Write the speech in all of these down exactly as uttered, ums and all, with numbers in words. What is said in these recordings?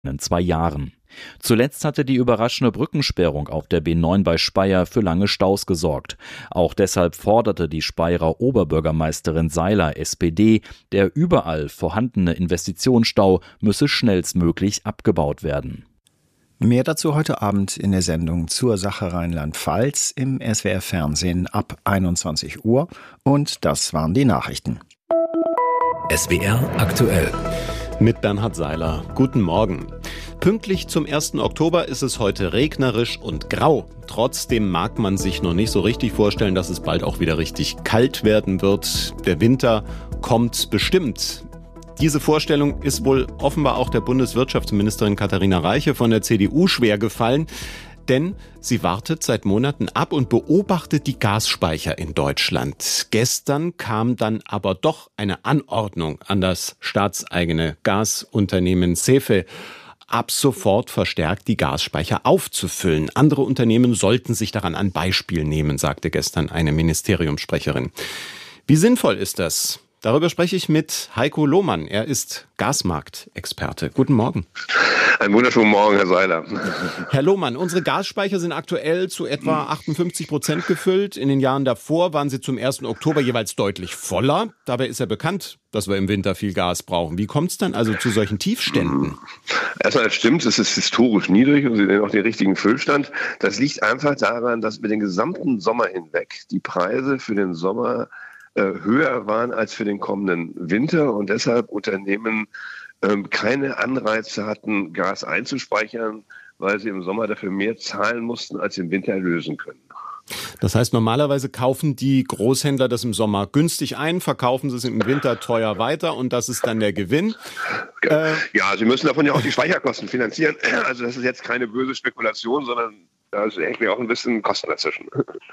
in zwei Jahren. Zuletzt hatte die überraschende Brückensperrung auf der B neun bei Speyer für lange Staus gesorgt. Auch deshalb forderte die Speyerer Oberbürgermeisterin Seiler, S P D, der überall vorhandene Investitionsstau müsse schnellstmöglich abgebaut werden. Mehr dazu heute Abend in der Sendung zur Sache Rheinland-Pfalz im S W R-Fernsehen ab einundzwanzig Uhr. Und das waren die Nachrichten. S W R aktuell. Mit Bernhard Seiler. Guten Morgen. Pünktlich zum ersten Oktober ist es heute regnerisch und grau. Trotzdem mag man sich noch nicht so richtig vorstellen, dass es bald auch wieder richtig kalt werden wird. Der Winter kommt bestimmt. Diese Vorstellung ist wohl offenbar auch der Bundeswirtschaftsministerin Katharina Reiche von der C D U schwer gefallen. Denn sie wartet seit Monaten ab und beobachtet die Gasspeicher in Deutschland. Gestern kam dann aber doch eine Anordnung an das staatseigene Gasunternehmen SEFE, ab sofort verstärkt die Gasspeicher aufzufüllen. Andere Unternehmen sollten sich daran ein Beispiel nehmen, sagte gestern eine Ministeriumssprecherin. Wie sinnvoll ist das? Darüber spreche ich mit Heiko Lohmann. Er ist Gasmarktexperte. Guten Morgen. Einen wunderschönen Morgen, Herr Seiler. Herr Lohmann, unsere Gasspeicher sind aktuell zu etwa achtundfünfzig Prozent gefüllt. In den Jahren davor waren sie zum ersten Oktober jeweils deutlich voller. Dabei ist ja bekannt, dass wir im Winter viel Gas brauchen. Wie kommt es dann also zu solchen Tiefständen? Erstmal, das stimmt, es ist historisch niedrig und Sie sehen auch den richtigen Füllstand. Das liegt einfach daran, dass über den gesamten Sommer hinweg die Preise für den Sommer höher waren als für den kommenden Winter und deshalb Unternehmen ähm, keine Anreize hatten, Gas einzuspeichern, weil sie im Sommer dafür mehr zahlen mussten, als sie im Winter erlösen können. Das heißt, normalerweise kaufen die Großhändler das im Sommer günstig ein, verkaufen sie es im Winter teuer weiter und das ist dann der Gewinn. Äh, ja, sie müssen davon ja auch die Speicherkosten finanzieren. Also das ist jetzt keine böse Spekulation, sondern da ist irgendwie auch ein bisschen Kosten dazwischen.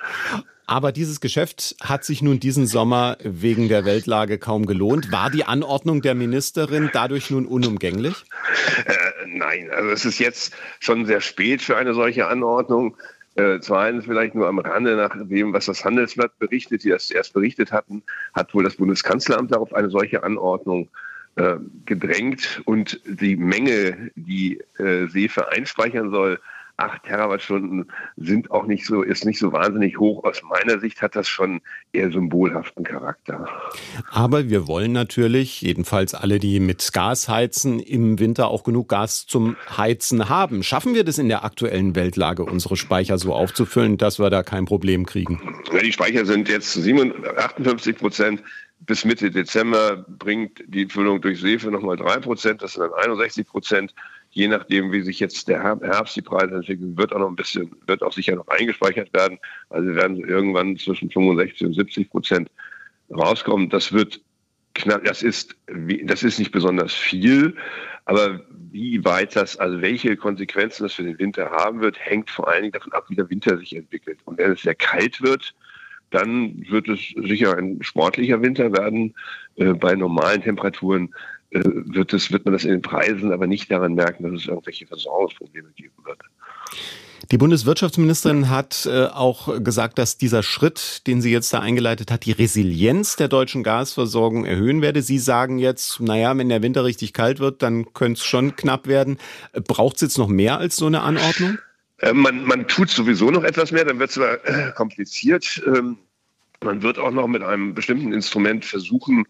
Aber dieses Geschäft hat sich nun diesen Sommer wegen der Weltlage kaum gelohnt. War die Anordnung der Ministerin dadurch nun unumgänglich? Äh, nein, also es ist jetzt schon sehr spät für eine solche Anordnung. Äh, zweitens vielleicht nur am Rande nach dem, was das Handelsblatt berichtet, die das zuerst berichtet hatten, hat wohl das Bundeskanzleramt darauf eine solche Anordnung äh, gedrängt. Und die Menge, die äh, SEFE einspeichern soll, acht Terawattstunden sind auch nicht so, ist nicht so wahnsinnig hoch. Aus meiner Sicht hat das schon eher symbolhaften Charakter. Aber wir wollen natürlich, jedenfalls alle, die mit Gas heizen, im Winter auch genug Gas zum Heizen haben. Schaffen wir das in der aktuellen Weltlage, unsere Speicher so aufzufüllen, dass wir da kein Problem kriegen? Ja, die Speicher sind jetzt achtundfünfzig Prozent. Bis Mitte Dezember bringt die Füllung durch SEFE nochmal drei Prozent. Das sind dann einundsechzig Prozent. Je nachdem, wie sich jetzt der Herbst die Preise entwickeln, wird auch noch ein bisschen, wird auch sicher noch eingespeichert werden. Also werden so irgendwann zwischen fünfundsechzig und siebzig Prozent rauskommen. Das wird knapp, das ist, das ist nicht besonders viel. Aber wie weit das, also welche Konsequenzen das für den Winter haben wird, hängt vor allen Dingen davon ab, wie der Winter sich entwickelt. Und wenn es sehr kalt wird, dann wird es sicher ein sportlicher Winter werden. Äh, bei normalen Temperaturen äh, wird, es, wird man das in den Preisen aber nicht daran merken, dass es irgendwelche Versorgungsprobleme geben wird. Die Bundeswirtschaftsministerin hat äh, auch gesagt, dass dieser Schritt, den sie jetzt da eingeleitet hat, die Resilienz der deutschen Gasversorgung erhöhen werde. Sie sagen jetzt, naja, wenn der Winter richtig kalt wird, dann könnte es schon knapp werden. Braucht es jetzt noch mehr als so eine Anordnung? Man, man tut sowieso noch etwas mehr, dann wird es zwar äh, kompliziert. Ähm, man wird auch noch mit einem bestimmten Instrument versuchen,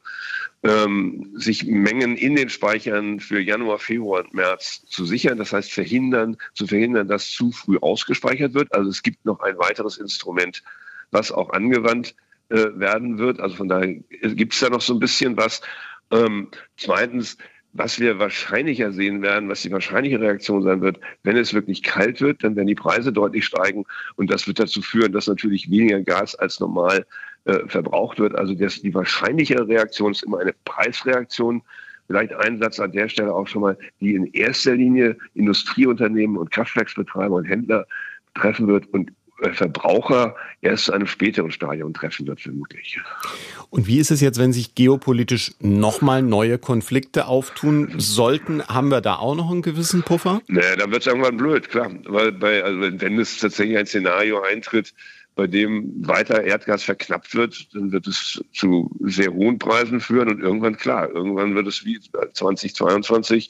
ähm, sich Mengen in den Speichern für Januar, Februar und März zu sichern. Das heißt, verhindern, zu verhindern, dass zu früh ausgespeichert wird. Also es gibt noch ein weiteres Instrument, was auch angewandt äh, werden wird. Also von daher gibt es da noch so ein bisschen was. Ähm, zweitens, was wir wahrscheinlicher sehen werden, was die wahrscheinliche Reaktion sein wird, wenn es wirklich kalt wird, dann werden die Preise deutlich steigen und das wird dazu führen, dass natürlich weniger Gas als normal äh, verbraucht wird. Also das, die wahrscheinlichere Reaktion ist immer eine Preisreaktion. Vielleicht ein Satz an der Stelle auch schon mal, die in erster Linie Industrieunternehmen und Kraftwerksbetreiber und Händler treffen wird und Verbraucher erst zu einem späteren Stadium treffen wird, vermutlich. Und wie ist es jetzt, wenn sich geopolitisch nochmal neue Konflikte auftun sollten? Haben wir da auch noch einen gewissen Puffer? Naja, dann wird es irgendwann blöd, klar. Weil bei, also wenn es tatsächlich ein Szenario eintritt, bei dem weiter Erdgas verknappt wird, dann wird es zu sehr hohen Preisen führen und irgendwann, klar, irgendwann wird es wie zweitausendzweiundzwanzig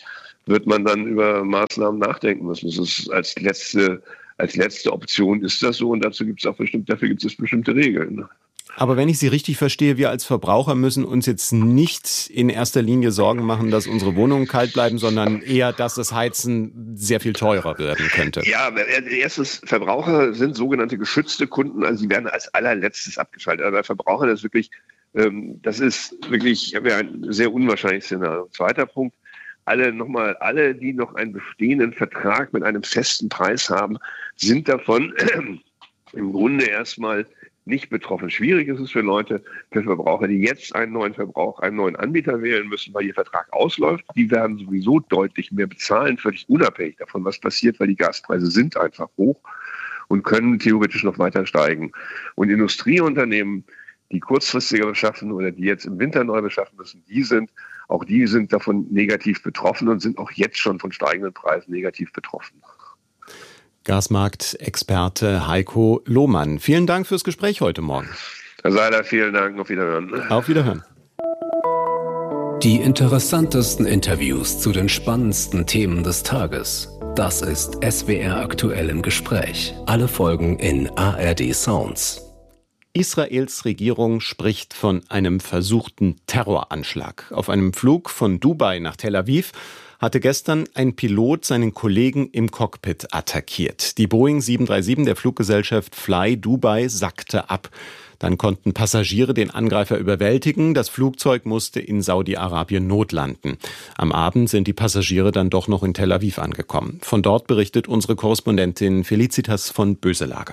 wird man dann über Maßnahmen nachdenken müssen. Das ist als letzte, als letzte Option ist das so und dazu gibt es auch bestimmt, dafür gibt es bestimmte Regeln. Aber wenn ich Sie richtig verstehe, wir als Verbraucher müssen uns jetzt nicht in erster Linie Sorgen machen, dass unsere Wohnungen kalt bleiben, sondern eher, dass das Heizen sehr viel teurer werden könnte. Ja, erstens, Verbraucher sind sogenannte geschützte Kunden, also sie werden als allerletztes abgeschaltet. Aber bei Verbrauchern ist wirklich, ähm, das ist wirklich ein sehr unwahrscheinliches Szenario. Zweiter Punkt, alle nochmal, alle, die noch einen bestehenden Vertrag mit einem festen Preis haben, sind davon im Grunde erstmal nicht betroffen. Schwierig ist es für Leute, für Verbraucher, die jetzt einen neuen Verbrauch, einen neuen Anbieter wählen müssen, weil ihr Vertrag ausläuft. Die werden sowieso deutlich mehr bezahlen, völlig unabhängig davon, was passiert, weil die Gaspreise sind einfach hoch und können theoretisch noch weiter steigen. Und Industrieunternehmen, die kurzfristiger beschaffen oder die jetzt im Winter neu beschaffen müssen, die sind, auch die sind davon negativ betroffen und sind auch jetzt schon von steigenden Preisen negativ betroffen. Gasmarktexperte Heiko Lohmann. Vielen Dank fürs Gespräch heute Morgen. Herr Seiler, vielen Dank. Auf Wiederhören. Auf Wiederhören. Die interessantesten Interviews zu den spannendsten Themen des Tages. Das ist S W R aktuell im Gespräch. Alle Folgen in A R D Sounds. Israels Regierung spricht von einem versuchten Terroranschlag. Auf einem Flug von Dubai nach Tel Aviv hatte gestern ein Pilot seinen Kollegen im Cockpit attackiert. Die Boeing sieben drei sieben der Fluggesellschaft Fly Dubai sackte ab. Dann konnten Passagiere den Angreifer überwältigen. Das Flugzeug musste in Saudi-Arabien notlanden. Am Abend sind die Passagiere dann doch noch in Tel Aviv angekommen. Von dort berichtet unsere Korrespondentin Felicitas von Böselager.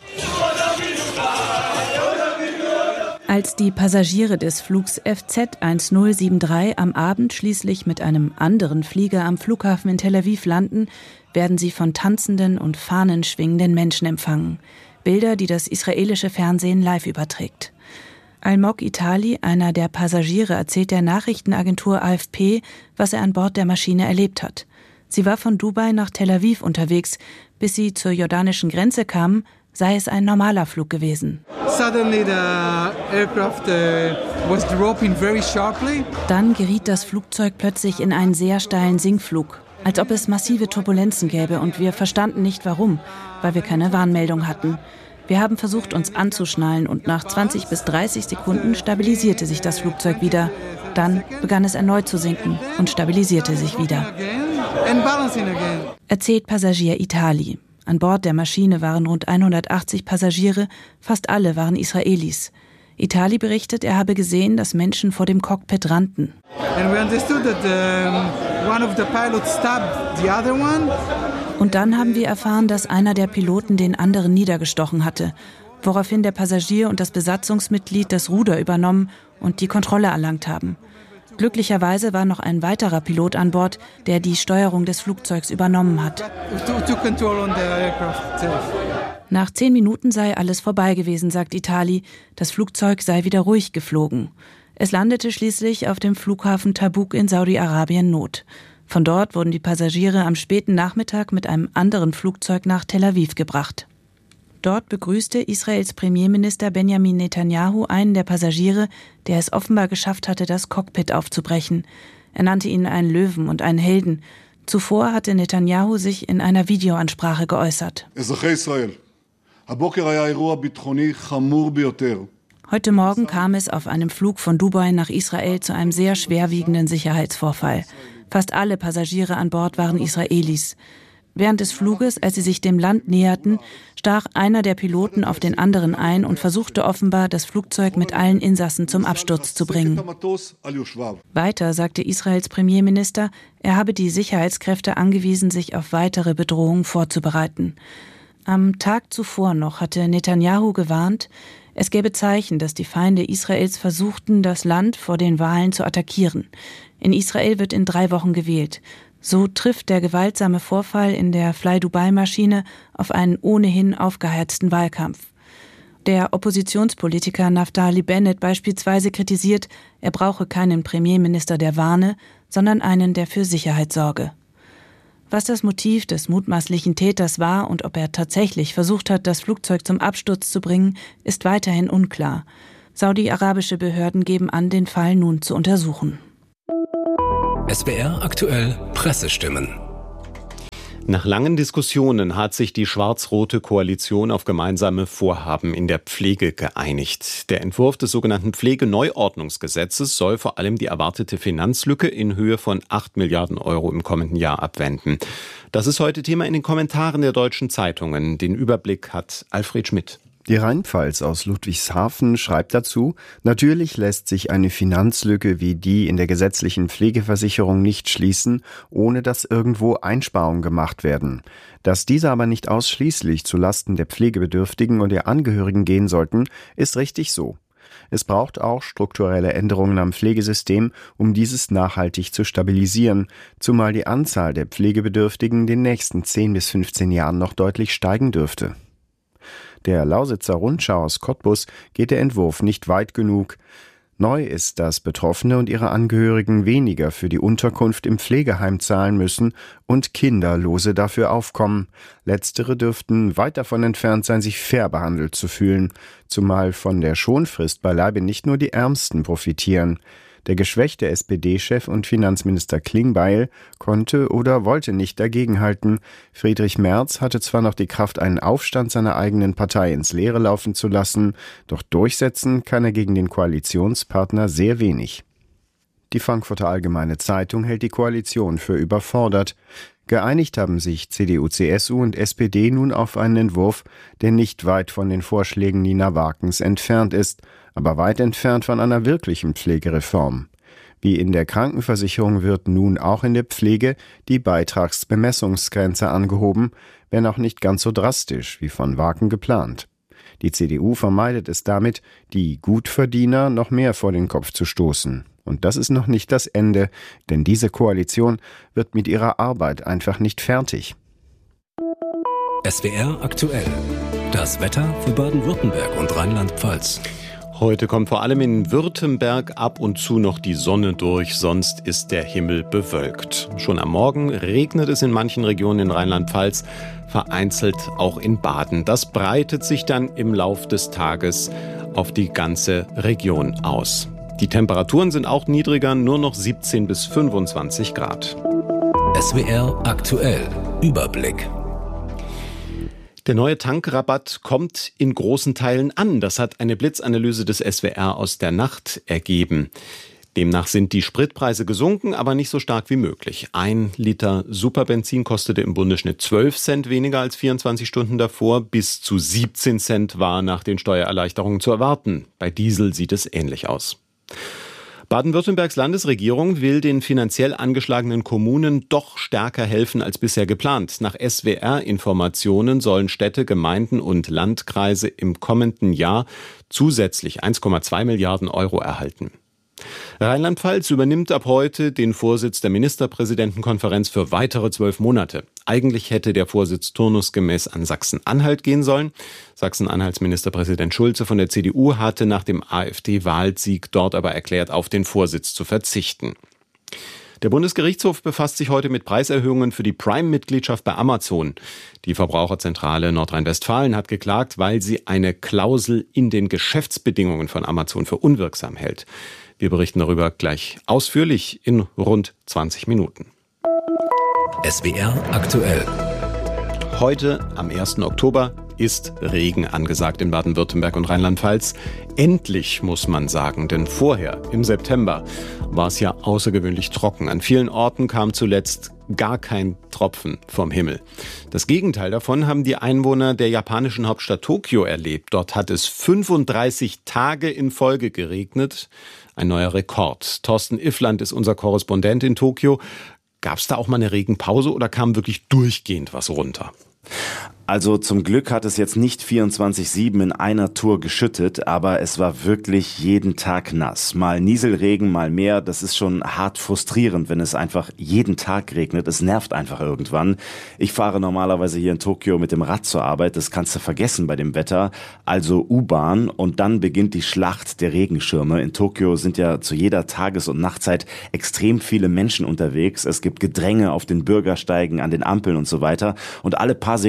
Als die Passagiere des Flugs F Z eins null sieben drei am Abend schließlich mit einem anderen Flieger am Flughafen in Tel Aviv landen, werden sie von tanzenden und fahnenschwingenden Menschen empfangen. Bilder, die das israelische Fernsehen live überträgt. Almog Itali, einer der Passagiere, erzählt der Nachrichtenagentur A F P, was er an Bord der Maschine erlebt hat. Sie war von Dubai nach Tel Aviv unterwegs. Bis sie zur jordanischen Grenze kamen, sei es ein normaler Flug gewesen. Dann geriet das Flugzeug plötzlich in einen sehr steilen Sinkflug, als ob es massive Turbulenzen gäbe und wir verstanden nicht warum, weil wir keine Warnmeldung hatten. Wir haben versucht, uns anzuschnallen und nach zwanzig bis dreißig Sekunden stabilisierte sich das Flugzeug wieder. Dann begann es erneut zu sinken und stabilisierte sich wieder. Erzählt Passagier Itali. An Bord der Maschine waren rund hundertachtzig Passagiere, fast alle waren Israelis. Itali berichtet, er habe gesehen, dass Menschen vor dem Cockpit rannten. Und dann haben wir erfahren, dass einer der Piloten den anderen niedergestochen hatte, woraufhin der Passagier und das Besatzungsmitglied das Ruder übernommen und die Kontrolle erlangt haben. Glücklicherweise war noch ein weiterer Pilot an Bord, der die Steuerung des Flugzeugs übernommen hat. Nach zehn Minuten sei alles vorbei gewesen, sagt Itali. Das Flugzeug sei wieder ruhig geflogen. Es landete schließlich auf dem Flughafen Tabuk in Saudi-Arabien Not. Von dort wurden die Passagiere am späten Nachmittag mit einem anderen Flugzeug nach Tel Aviv gebracht. Dort begrüßte Israels Premierminister Benjamin Netanyahu einen der Passagiere, der es offenbar geschafft hatte, das Cockpit aufzubrechen. Er nannte ihn einen Löwen und einen Helden. Zuvor hatte Netanyahu sich in einer Videoansprache geäußert. Heute Morgen kam es auf einem Flug von Dubai nach Israel zu einem sehr schwerwiegenden Sicherheitsvorfall. Fast alle Passagiere an Bord waren Israelis. Während des Fluges, als sie sich dem Land näherten, stach einer der Piloten auf den anderen ein und versuchte offenbar, das Flugzeug mit allen Insassen zum Absturz zu bringen. Weiter sagte Israels Premierminister, er habe die Sicherheitskräfte angewiesen, sich auf weitere Bedrohungen vorzubereiten. Am Tag zuvor noch hatte Netanyahu gewarnt, es gäbe Zeichen, dass die Feinde Israels versuchten, das Land vor den Wahlen zu attackieren. In Israel wird in drei Wochen gewählt. So trifft der gewaltsame Vorfall in der Fly-Dubai-Maschine auf einen ohnehin aufgeheizten Wahlkampf. Der Oppositionspolitiker Naftali Bennett beispielsweise kritisiert, er brauche keinen Premierminister, der warne, sondern einen, der für Sicherheit sorge. Was das Motiv des mutmaßlichen Täters war und ob er tatsächlich versucht hat, das Flugzeug zum Absturz zu bringen, ist weiterhin unklar. Saudi-arabische Behörden geben an, den Fall nun zu untersuchen. S W R aktuell Pressestimmen. Nach langen Diskussionen hat sich die schwarz-rote Koalition auf gemeinsame Vorhaben in der Pflege geeinigt. Der Entwurf des sogenannten Pflegeneuordnungsgesetzes soll vor allem die erwartete Finanzlücke in Höhe von acht Milliarden Euro im kommenden Jahr abwenden. Das ist heute Thema in den Kommentaren der deutschen Zeitungen. Den Überblick hat Alfred Schmidt. Die Rheinpfalz aus Ludwigshafen schreibt dazu: Natürlich lässt sich eine Finanzlücke wie die in der gesetzlichen Pflegeversicherung nicht schließen, ohne dass irgendwo Einsparungen gemacht werden. Dass diese aber nicht ausschließlich zu Lasten der Pflegebedürftigen und der Angehörigen gehen sollten, ist richtig so. Es braucht auch strukturelle Änderungen am Pflegesystem, um dieses nachhaltig zu stabilisieren, zumal die Anzahl der Pflegebedürftigen in den nächsten zehn bis fünfzehn Jahren noch deutlich steigen dürfte. Der Lausitzer Rundschau aus Cottbus geht der Entwurf nicht weit genug. Neu ist, dass Betroffene und ihre Angehörigen weniger für die Unterkunft im Pflegeheim zahlen müssen und Kinderlose dafür aufkommen. Letztere dürften weit davon entfernt sein, sich fair behandelt zu fühlen, zumal von der Schonfrist beileibe nicht nur die Ärmsten profitieren. Der geschwächte S P D-Chef und Finanzminister Klingbeil konnte oder wollte nicht dagegenhalten. Friedrich Merz hatte zwar noch die Kraft, einen Aufstand seiner eigenen Partei ins Leere laufen zu lassen, doch durchsetzen kann er gegen den Koalitionspartner sehr wenig. Die Frankfurter Allgemeine Zeitung hält die Koalition für überfordert. Geeinigt haben sich C D U, C S U und S P D nun auf einen Entwurf, der nicht weit von den Vorschlägen Nina Wakens entfernt ist, aber weit entfernt von einer wirklichen Pflegereform. Wie in der Krankenversicherung wird nun auch in der Pflege die Beitragsbemessungsgrenze angehoben, wenn auch nicht ganz so drastisch wie von Waken geplant. Die C D U vermeidet es damit, die Gutverdiener noch mehr vor den Kopf zu stoßen. Und das ist noch nicht das Ende, denn diese Koalition wird mit ihrer Arbeit einfach nicht fertig. S W R aktuell. Das Wetter für Baden-Württemberg und Rheinland-Pfalz. Heute kommt vor allem in Württemberg ab und zu noch die Sonne durch, sonst ist der Himmel bewölkt. Schon am Morgen regnet es in manchen Regionen in Rheinland-Pfalz, vereinzelt auch in Baden. Das breitet sich dann im Lauf des Tages auf die ganze Region aus. Die Temperaturen sind auch niedriger, nur noch siebzehn bis fünfundzwanzig Grad. S W R aktuell. Überblick. Der neue Tankrabatt kommt in großen Teilen an. Das hat eine Blitzanalyse des S W R aus der Nacht ergeben. Demnach sind die Spritpreise gesunken, aber nicht so stark wie möglich. Ein Liter Superbenzin kostete im Bundesschnitt zwölf Cent weniger als vierundzwanzig Stunden davor. Bis zu siebzehn Cent war nach den Steuererleichterungen zu erwarten. Bei Diesel sieht es ähnlich aus. Baden-Württembergs Landesregierung will den finanziell angeschlagenen Kommunen doch stärker helfen als bisher geplant. Nach S W R-Informationen sollen Städte, Gemeinden und Landkreise im kommenden Jahr zusätzlich eins Komma zwei Milliarden Euro erhalten. Rheinland-Pfalz übernimmt ab heute den Vorsitz der Ministerpräsidentenkonferenz für weitere zwölf Monate. Eigentlich hätte der Vorsitz turnusgemäß an Sachsen-Anhalt gehen sollen. Sachsen-Anhalts Ministerpräsident Schulze von der C D U hatte nach dem AfD-Wahlsieg dort aber erklärt, auf den Vorsitz zu verzichten. Der Bundesgerichtshof befasst sich heute mit Preiserhöhungen für die Prime-Mitgliedschaft bei Amazon. Die Verbraucherzentrale Nordrhein-Westfalen hat geklagt, weil sie eine Klausel in den Geschäftsbedingungen von Amazon für unwirksam hält. Wir berichten darüber gleich ausführlich in rund zwanzig Minuten. S W R aktuell. Heute, am ersten Oktober, ist Regen angesagt in Baden-Württemberg und Rheinland-Pfalz. Endlich, muss man sagen, denn vorher, im September, war es ja außergewöhnlich trocken. An vielen Orten kam zuletzt gar kein Tropfen vom Himmel. Das Gegenteil davon haben die Einwohner der japanischen Hauptstadt Tokio erlebt. Dort hat es fünfunddreißig Tage in Folge geregnet. Ein neuer Rekord. Thorsten Iffland ist unser Korrespondent in Tokio. Gab es da auch mal eine Regenpause oder kam wirklich durchgehend was runter? Also zum Glück hat es jetzt nicht vierundzwanzig sieben in einer Tour geschüttet, aber es war wirklich jeden Tag nass. Mal Nieselregen, mal mehr. Das ist schon hart frustrierend, wenn es einfach jeden Tag regnet. Es nervt einfach irgendwann. Ich fahre normalerweise hier in Tokio mit dem Rad zur Arbeit. Das kannst du vergessen bei dem Wetter. Also U-Bahn und dann beginnt die Schlacht der Regenschirme. In Tokio sind ja zu jeder Tages- und Nachtzeit extrem viele Menschen unterwegs. Es gibt Gedränge auf den Bürgersteigen, an den Ampeln und so weiter. Und alle paar Sekunden hast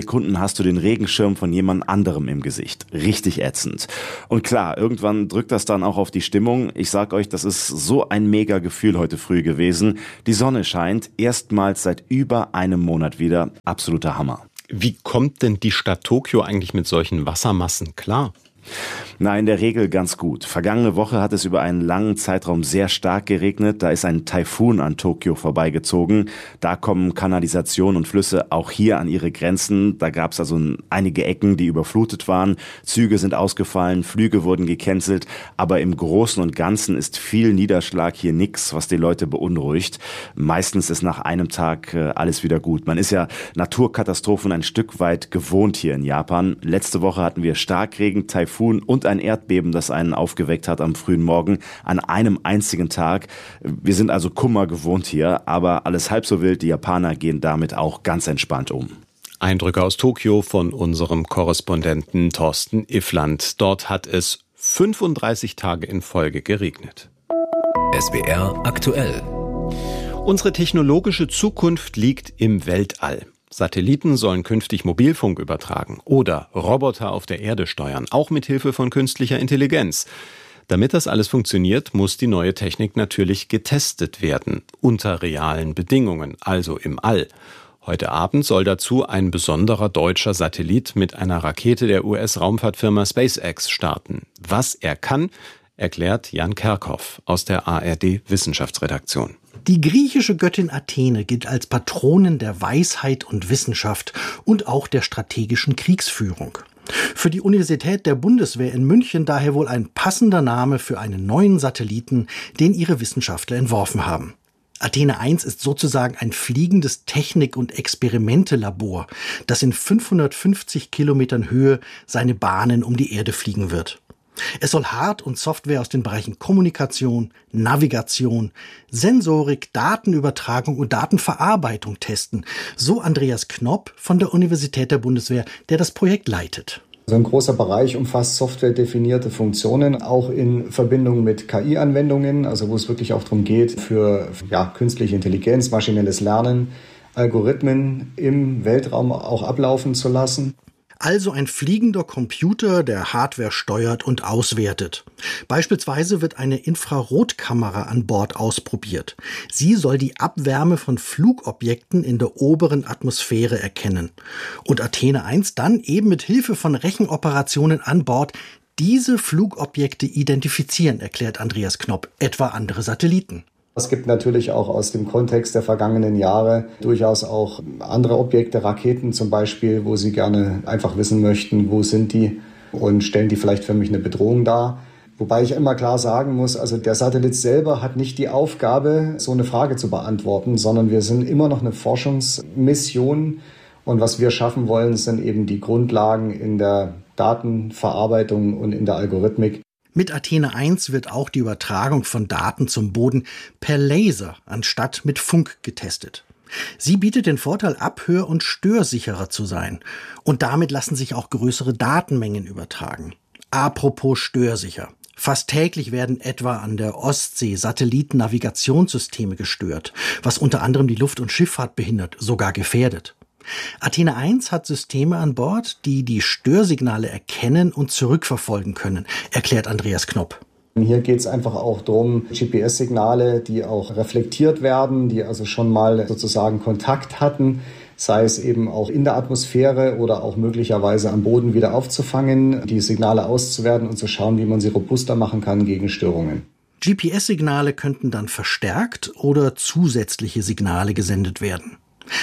hast du den Regenschirm von jemand anderem im Gesicht. Richtig ätzend. Und klar, irgendwann drückt das dann auch auf die Stimmung. Ich sag euch, das ist so ein mega Gefühl heute früh gewesen. Die Sonne scheint, erstmals seit über einem Monat wieder. Absoluter Hammer. Wie kommt denn die Stadt Tokio eigentlich mit solchen Wassermassen klar? Na, in der Regel ganz gut. Vergangene Woche hat es über einen langen Zeitraum sehr stark geregnet. Da ist ein Taifun an Tokio vorbeigezogen. Da kommen Kanalisation und Flüsse auch hier an ihre Grenzen. Da gab es also einige Ecken, die überflutet waren. Züge sind ausgefallen, Flüge wurden gecancelt. Aber im Großen und Ganzen ist viel Niederschlag hier nichts, was die Leute beunruhigt. Meistens ist nach einem Tag äh, alles wieder gut. Man ist ja Naturkatastrophen ein Stück weit gewohnt hier in Japan. Letzte Woche hatten wir Starkregen, Taifun und ein Erdbeben, das einen aufgeweckt hat am frühen Morgen an einem einzigen Tag. Wir sind also Kummer gewohnt hier, aber alles halb so wild. Die Japaner gehen damit auch ganz entspannt um. Eindrücke aus Tokio von unserem Korrespondenten Thorsten Iffland. Dort hat es fünfunddreißig Tage in Folge geregnet. S W R aktuell. Unsere technologische Zukunft liegt im Weltall. Satelliten sollen künftig Mobilfunk übertragen oder Roboter auf der Erde steuern, auch mit Hilfe von künstlicher Intelligenz. Damit das alles funktioniert, muss die neue Technik natürlich getestet werden, unter realen Bedingungen, also im All. Heute Abend soll dazu ein besonderer deutscher Satellit mit einer Rakete der U S-Raumfahrtfirma SpaceX starten. Was er kann, erklärt Jan Kerkhoff aus der A R D-Wissenschaftsredaktion. Die griechische Göttin Athene gilt als Patronin der Weisheit und Wissenschaft und auch der strategischen Kriegsführung. Für die Universität der Bundeswehr in München daher wohl ein passender Name für einen neuen Satelliten, den ihre Wissenschaftler entworfen haben. Athene eins ist sozusagen ein fliegendes Technik- und Experimente-Labor, das in fünfhundertfünfzig Kilometern Höhe seine Bahnen um die Erde fliegen wird. Es soll Hard- und Software aus den Bereichen Kommunikation, Navigation, Sensorik, Datenübertragung und Datenverarbeitung testen. So Andreas Knopp von der Universität der Bundeswehr, der das Projekt leitet. So ein großer Bereich umfasst softwaredefinierte Funktionen, auch in Verbindung mit K I-Anwendungen, also wo es wirklich auch darum geht, für ja, künstliche Intelligenz, maschinelles Lernen, Algorithmen im Weltraum auch ablaufen zu lassen. Also ein fliegender Computer, der Hardware steuert und auswertet. Beispielsweise wird eine Infrarotkamera an Bord ausprobiert. Sie soll die Abwärme von Flugobjekten in der oberen Atmosphäre erkennen. Und Athene eins dann eben mit Hilfe von Rechenoperationen an Bord diese Flugobjekte identifizieren, erklärt Andreas Knopp, etwa andere Satelliten. Es gibt natürlich auch aus dem Kontext der vergangenen Jahre durchaus auch andere Objekte, Raketen zum Beispiel, wo Sie gerne einfach wissen möchten, wo sind die und stellen die vielleicht für mich eine Bedrohung dar. Wobei ich immer klar sagen muss, also der Satellit selber hat nicht die Aufgabe, so eine Frage zu beantworten, sondern wir sind immer noch eine Forschungsmission und was wir schaffen wollen, sind eben die Grundlagen in der Datenverarbeitung und in der Algorithmik. Mit Athene eins wird auch die Übertragung von Daten zum Boden per Laser anstatt mit Funk getestet. Sie bietet den Vorteil, abhör- und störsicherer zu sein. Und damit lassen sich auch größere Datenmengen übertragen. Apropos störsicher. Fast täglich werden etwa an der Ostsee Satellitennavigationssysteme gestört, was unter anderem die Luft- und Schifffahrt behindert, sogar gefährdet. Athene eins hat Systeme an Bord, die die Störsignale erkennen und zurückverfolgen können, erklärt Andreas Knopp. Hier geht es einfach auch darum, G P S-Signale, die auch reflektiert werden, die also schon mal sozusagen Kontakt hatten, sei es eben auch in der Atmosphäre oder auch möglicherweise am Boden wieder aufzufangen, die Signale auszuwerten und zu schauen, wie man sie robuster machen kann gegen Störungen. G P S-Signale könnten dann verstärkt oder zusätzliche Signale gesendet werden.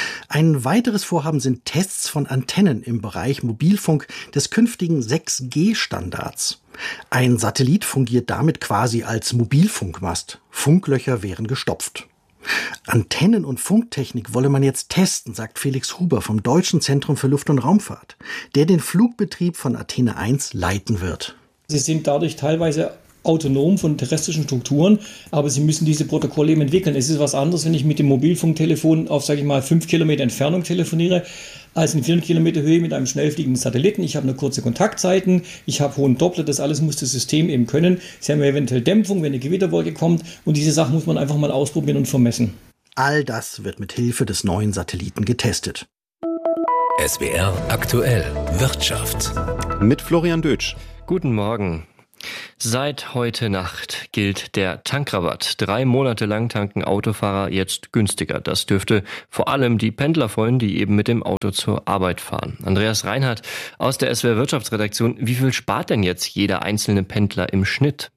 Ein weiteres Vorhaben sind Tests von Antennen im Bereich Mobilfunk des künftigen sechs G Standards. Ein Satellit fungiert damit quasi als Mobilfunkmast. Funklöcher wären gestopft. Antennen- und Funktechnik wolle man jetzt testen, sagt Felix Huber vom Deutschen Zentrum für Luft- und Raumfahrt, der den Flugbetrieb von Athene eins leiten wird. Sie sind dadurch teilweise autonom von terrestrischen Strukturen, aber sie müssen diese Protokolle eben entwickeln. Es ist was anderes, wenn ich mit dem Mobilfunktelefon auf, sage ich mal, fünf Kilometer Entfernung telefoniere, als in vierhundert Kilometer Höhe mit einem schnell fliegenden Satelliten. Ich habe eine kurze Kontaktzeiten, ich habe hohen Doppler, das alles muss das System eben können. Sie haben eventuell Dämpfung, wenn eine Gewitterwolke kommt, und diese Sachen muss man einfach mal ausprobieren und vermessen. All das wird mit Hilfe des neuen Satelliten getestet. S W R aktuell Wirtschaft. Mit Florian Dötsch. Guten Morgen. Seit heute Nacht gilt der Tankrabatt. Drei Monate lang tanken Autofahrer jetzt günstiger. Das dürfte vor allem die Pendler freuen, die eben mit dem Auto zur Arbeit fahren. Andreas Reinhardt aus der S W R Wirtschaftsredaktion. Wie viel spart denn jetzt jeder einzelne Pendler im Schnitt?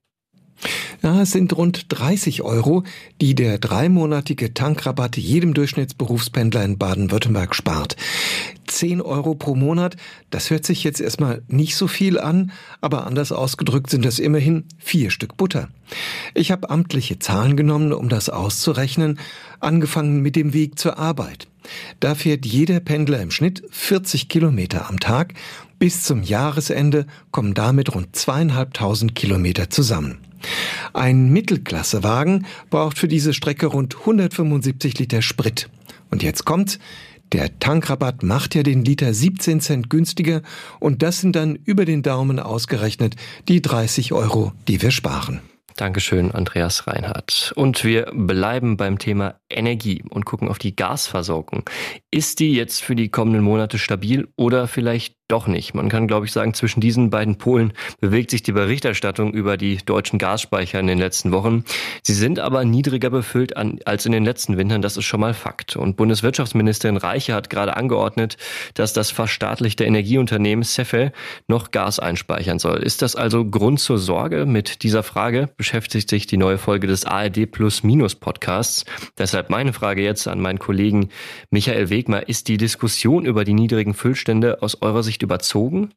Ja, es sind rund dreißig Euro, die der dreimonatige Tankrabatt jedem Durchschnittsberufspendler in Baden-Württemberg spart. zehn Euro pro Monat, das hört sich jetzt erstmal nicht so viel an, aber anders ausgedrückt sind das immerhin vier Stück Butter. Ich habe amtliche Zahlen genommen, um das auszurechnen, angefangen mit dem Weg zur Arbeit. Da fährt jeder Pendler im Schnitt vierzig Kilometer am Tag. Bis zum Jahresende kommen damit rund zweieinhalbtausend Kilometer zusammen. Ein Mittelklassewagen braucht für diese Strecke rund hundertfünfundsiebzig Liter Sprit. Und jetzt kommt's. Der Tankrabatt macht ja den Liter siebzehn Cent günstiger und das sind dann über den Daumen ausgerechnet die dreißig Euro, die wir sparen. Dankeschön, Andreas Reinhardt. Und wir bleiben beim Thema Energie und gucken auf die Gasversorgung. Ist die jetzt für die kommenden Monate stabil oder vielleicht doch nicht? Man kann, glaube ich, sagen, zwischen diesen beiden Polen bewegt sich die Berichterstattung über die deutschen Gasspeicher in den letzten Wochen. Sie sind aber niedriger befüllt an, als in den letzten Wintern, das ist schon mal Fakt. Und Bundeswirtschaftsministerin Reiche hat gerade angeordnet, dass das verstaatlichte Energieunternehmen Cefe noch Gas einspeichern soll. Ist das also Grund zur Sorge? Mit dieser Frage beschäftigt sich die neue Folge des A R D Plus Minus Podcasts. Deshalb meine Frage jetzt an meinen Kollegen Michael Wegmer. Ist die Diskussion über die niedrigen Füllstände aus eurer Sicht überzogen?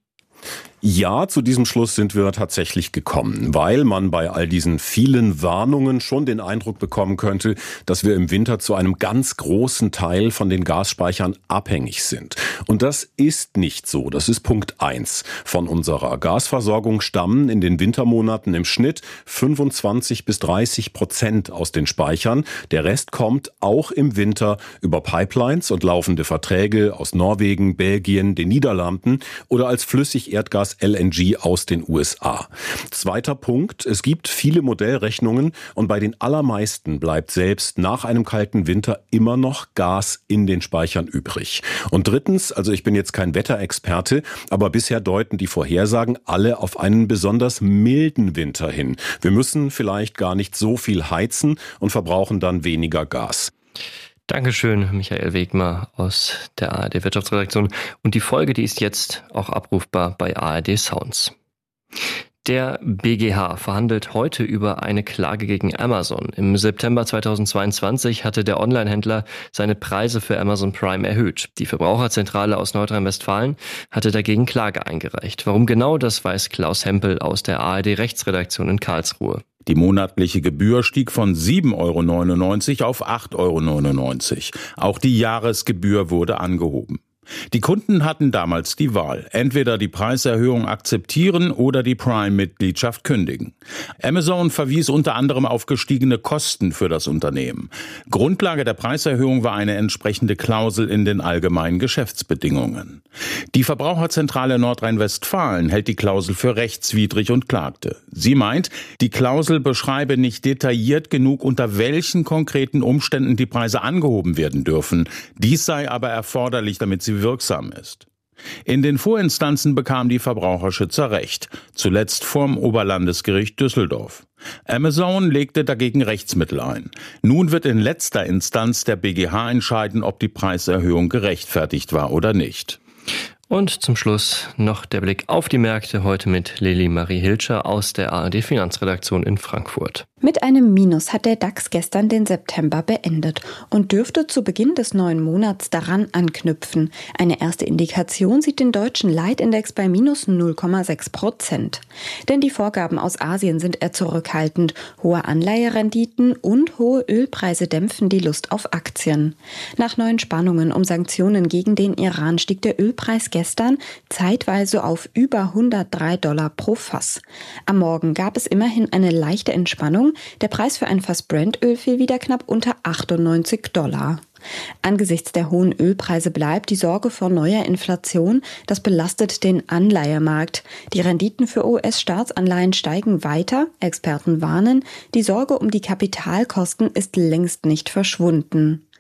Ja, zu diesem Schluss sind wir tatsächlich gekommen, weil man bei all diesen vielen Warnungen schon den Eindruck bekommen könnte, dass wir im Winter zu einem ganz großen Teil von den Gasspeichern abhängig sind. Und das ist nicht so. Das ist Punkt eins. Von unserer Gasversorgung stammen in den Wintermonaten im Schnitt fünfundzwanzig bis dreißig Prozent aus den Speichern. Der Rest kommt auch im Winter über Pipelines und laufende Verträge aus Norwegen, Belgien, den Niederlanden oder als Flüssigerdgas L N G aus den U S A. Zweiter Punkt, es gibt viele Modellrechnungen und bei den allermeisten bleibt selbst nach einem kalten Winter immer noch Gas in den Speichern übrig. Und drittens, also ich bin jetzt kein Wetterexperte, aber bisher deuten die Vorhersagen alle auf einen besonders milden Winter hin. Wir müssen vielleicht gar nicht so viel heizen und verbrauchen dann weniger Gas. Dankeschön, Michael Wegmer aus der A R D Wirtschaftsredaktion. Und die Folge, die ist jetzt auch abrufbar bei A R D Sounds. Der B G H verhandelt heute über eine Klage gegen Amazon. Im September zweitausendzweiundzwanzig hatte der Onlinehändler seine Preise für Amazon Prime erhöht. Die Verbraucherzentrale aus Nordrhein-Westfalen hatte dagegen Klage eingereicht. Warum genau, das weiß Klaus Hempel aus der A R D Rechtsredaktion in Karlsruhe. Die monatliche Gebühr stieg von sieben Euro neunundneunzig auf acht Euro neunundneunzig. Auch die Jahresgebühr wurde angehoben. Die Kunden hatten damals die Wahl, entweder die Preiserhöhung akzeptieren oder die Prime-Mitgliedschaft kündigen. Amazon verwies unter anderem auf gestiegene Kosten für das Unternehmen. Grundlage der Preiserhöhung war eine entsprechende Klausel in den allgemeinen Geschäftsbedingungen. Die Verbraucherzentrale Nordrhein-Westfalen hält die Klausel für rechtswidrig und klagte. Sie meint, die Klausel beschreibe nicht detailliert genug, unter welchen konkreten Umständen die Preise angehoben werden dürfen. Dies sei aber erforderlich, damit sie wirksam ist. In den Vorinstanzen bekamen die Verbraucherschützer Recht, zuletzt vorm Oberlandesgericht Düsseldorf. Amazon legte dagegen Rechtsmittel ein. Nun wird in letzter Instanz der B G H entscheiden, ob die Preiserhöhung gerechtfertigt war oder nicht. Und zum Schluss noch der Blick auf die Märkte, heute mit Lili Marie Hilscher aus der A R D Finanzredaktion in Frankfurt. Mit einem Minus hat der DAX gestern den September beendet und dürfte zu Beginn des neuen Monats daran anknüpfen. Eine erste Indikation sieht den deutschen Leitindex bei minus null Komma sechs Prozent. Denn die Vorgaben aus Asien sind eher zurückhaltend. Hohe Anleiherenditen und hohe Ölpreise dämpfen die Lust auf Aktien. Nach neuen Spannungen um Sanktionen gegen den Iran stieg der Ölpreis gestern zeitweise auf über hundertdrei Dollar pro Fass. Am Morgen gab es immerhin eine leichte Entspannung. Der Preis für ein Fass Brent-Öl fiel wieder knapp unter achtundneunzig Dollar. Angesichts der hohen Ölpreise bleibt die Sorge vor neuer Inflation. Das belastet den Anleihemarkt. Die Renditen für U S-Staatsanleihen steigen weiter. Experten warnen, die Sorge um die Kapitalkosten ist längst nicht verschwunden.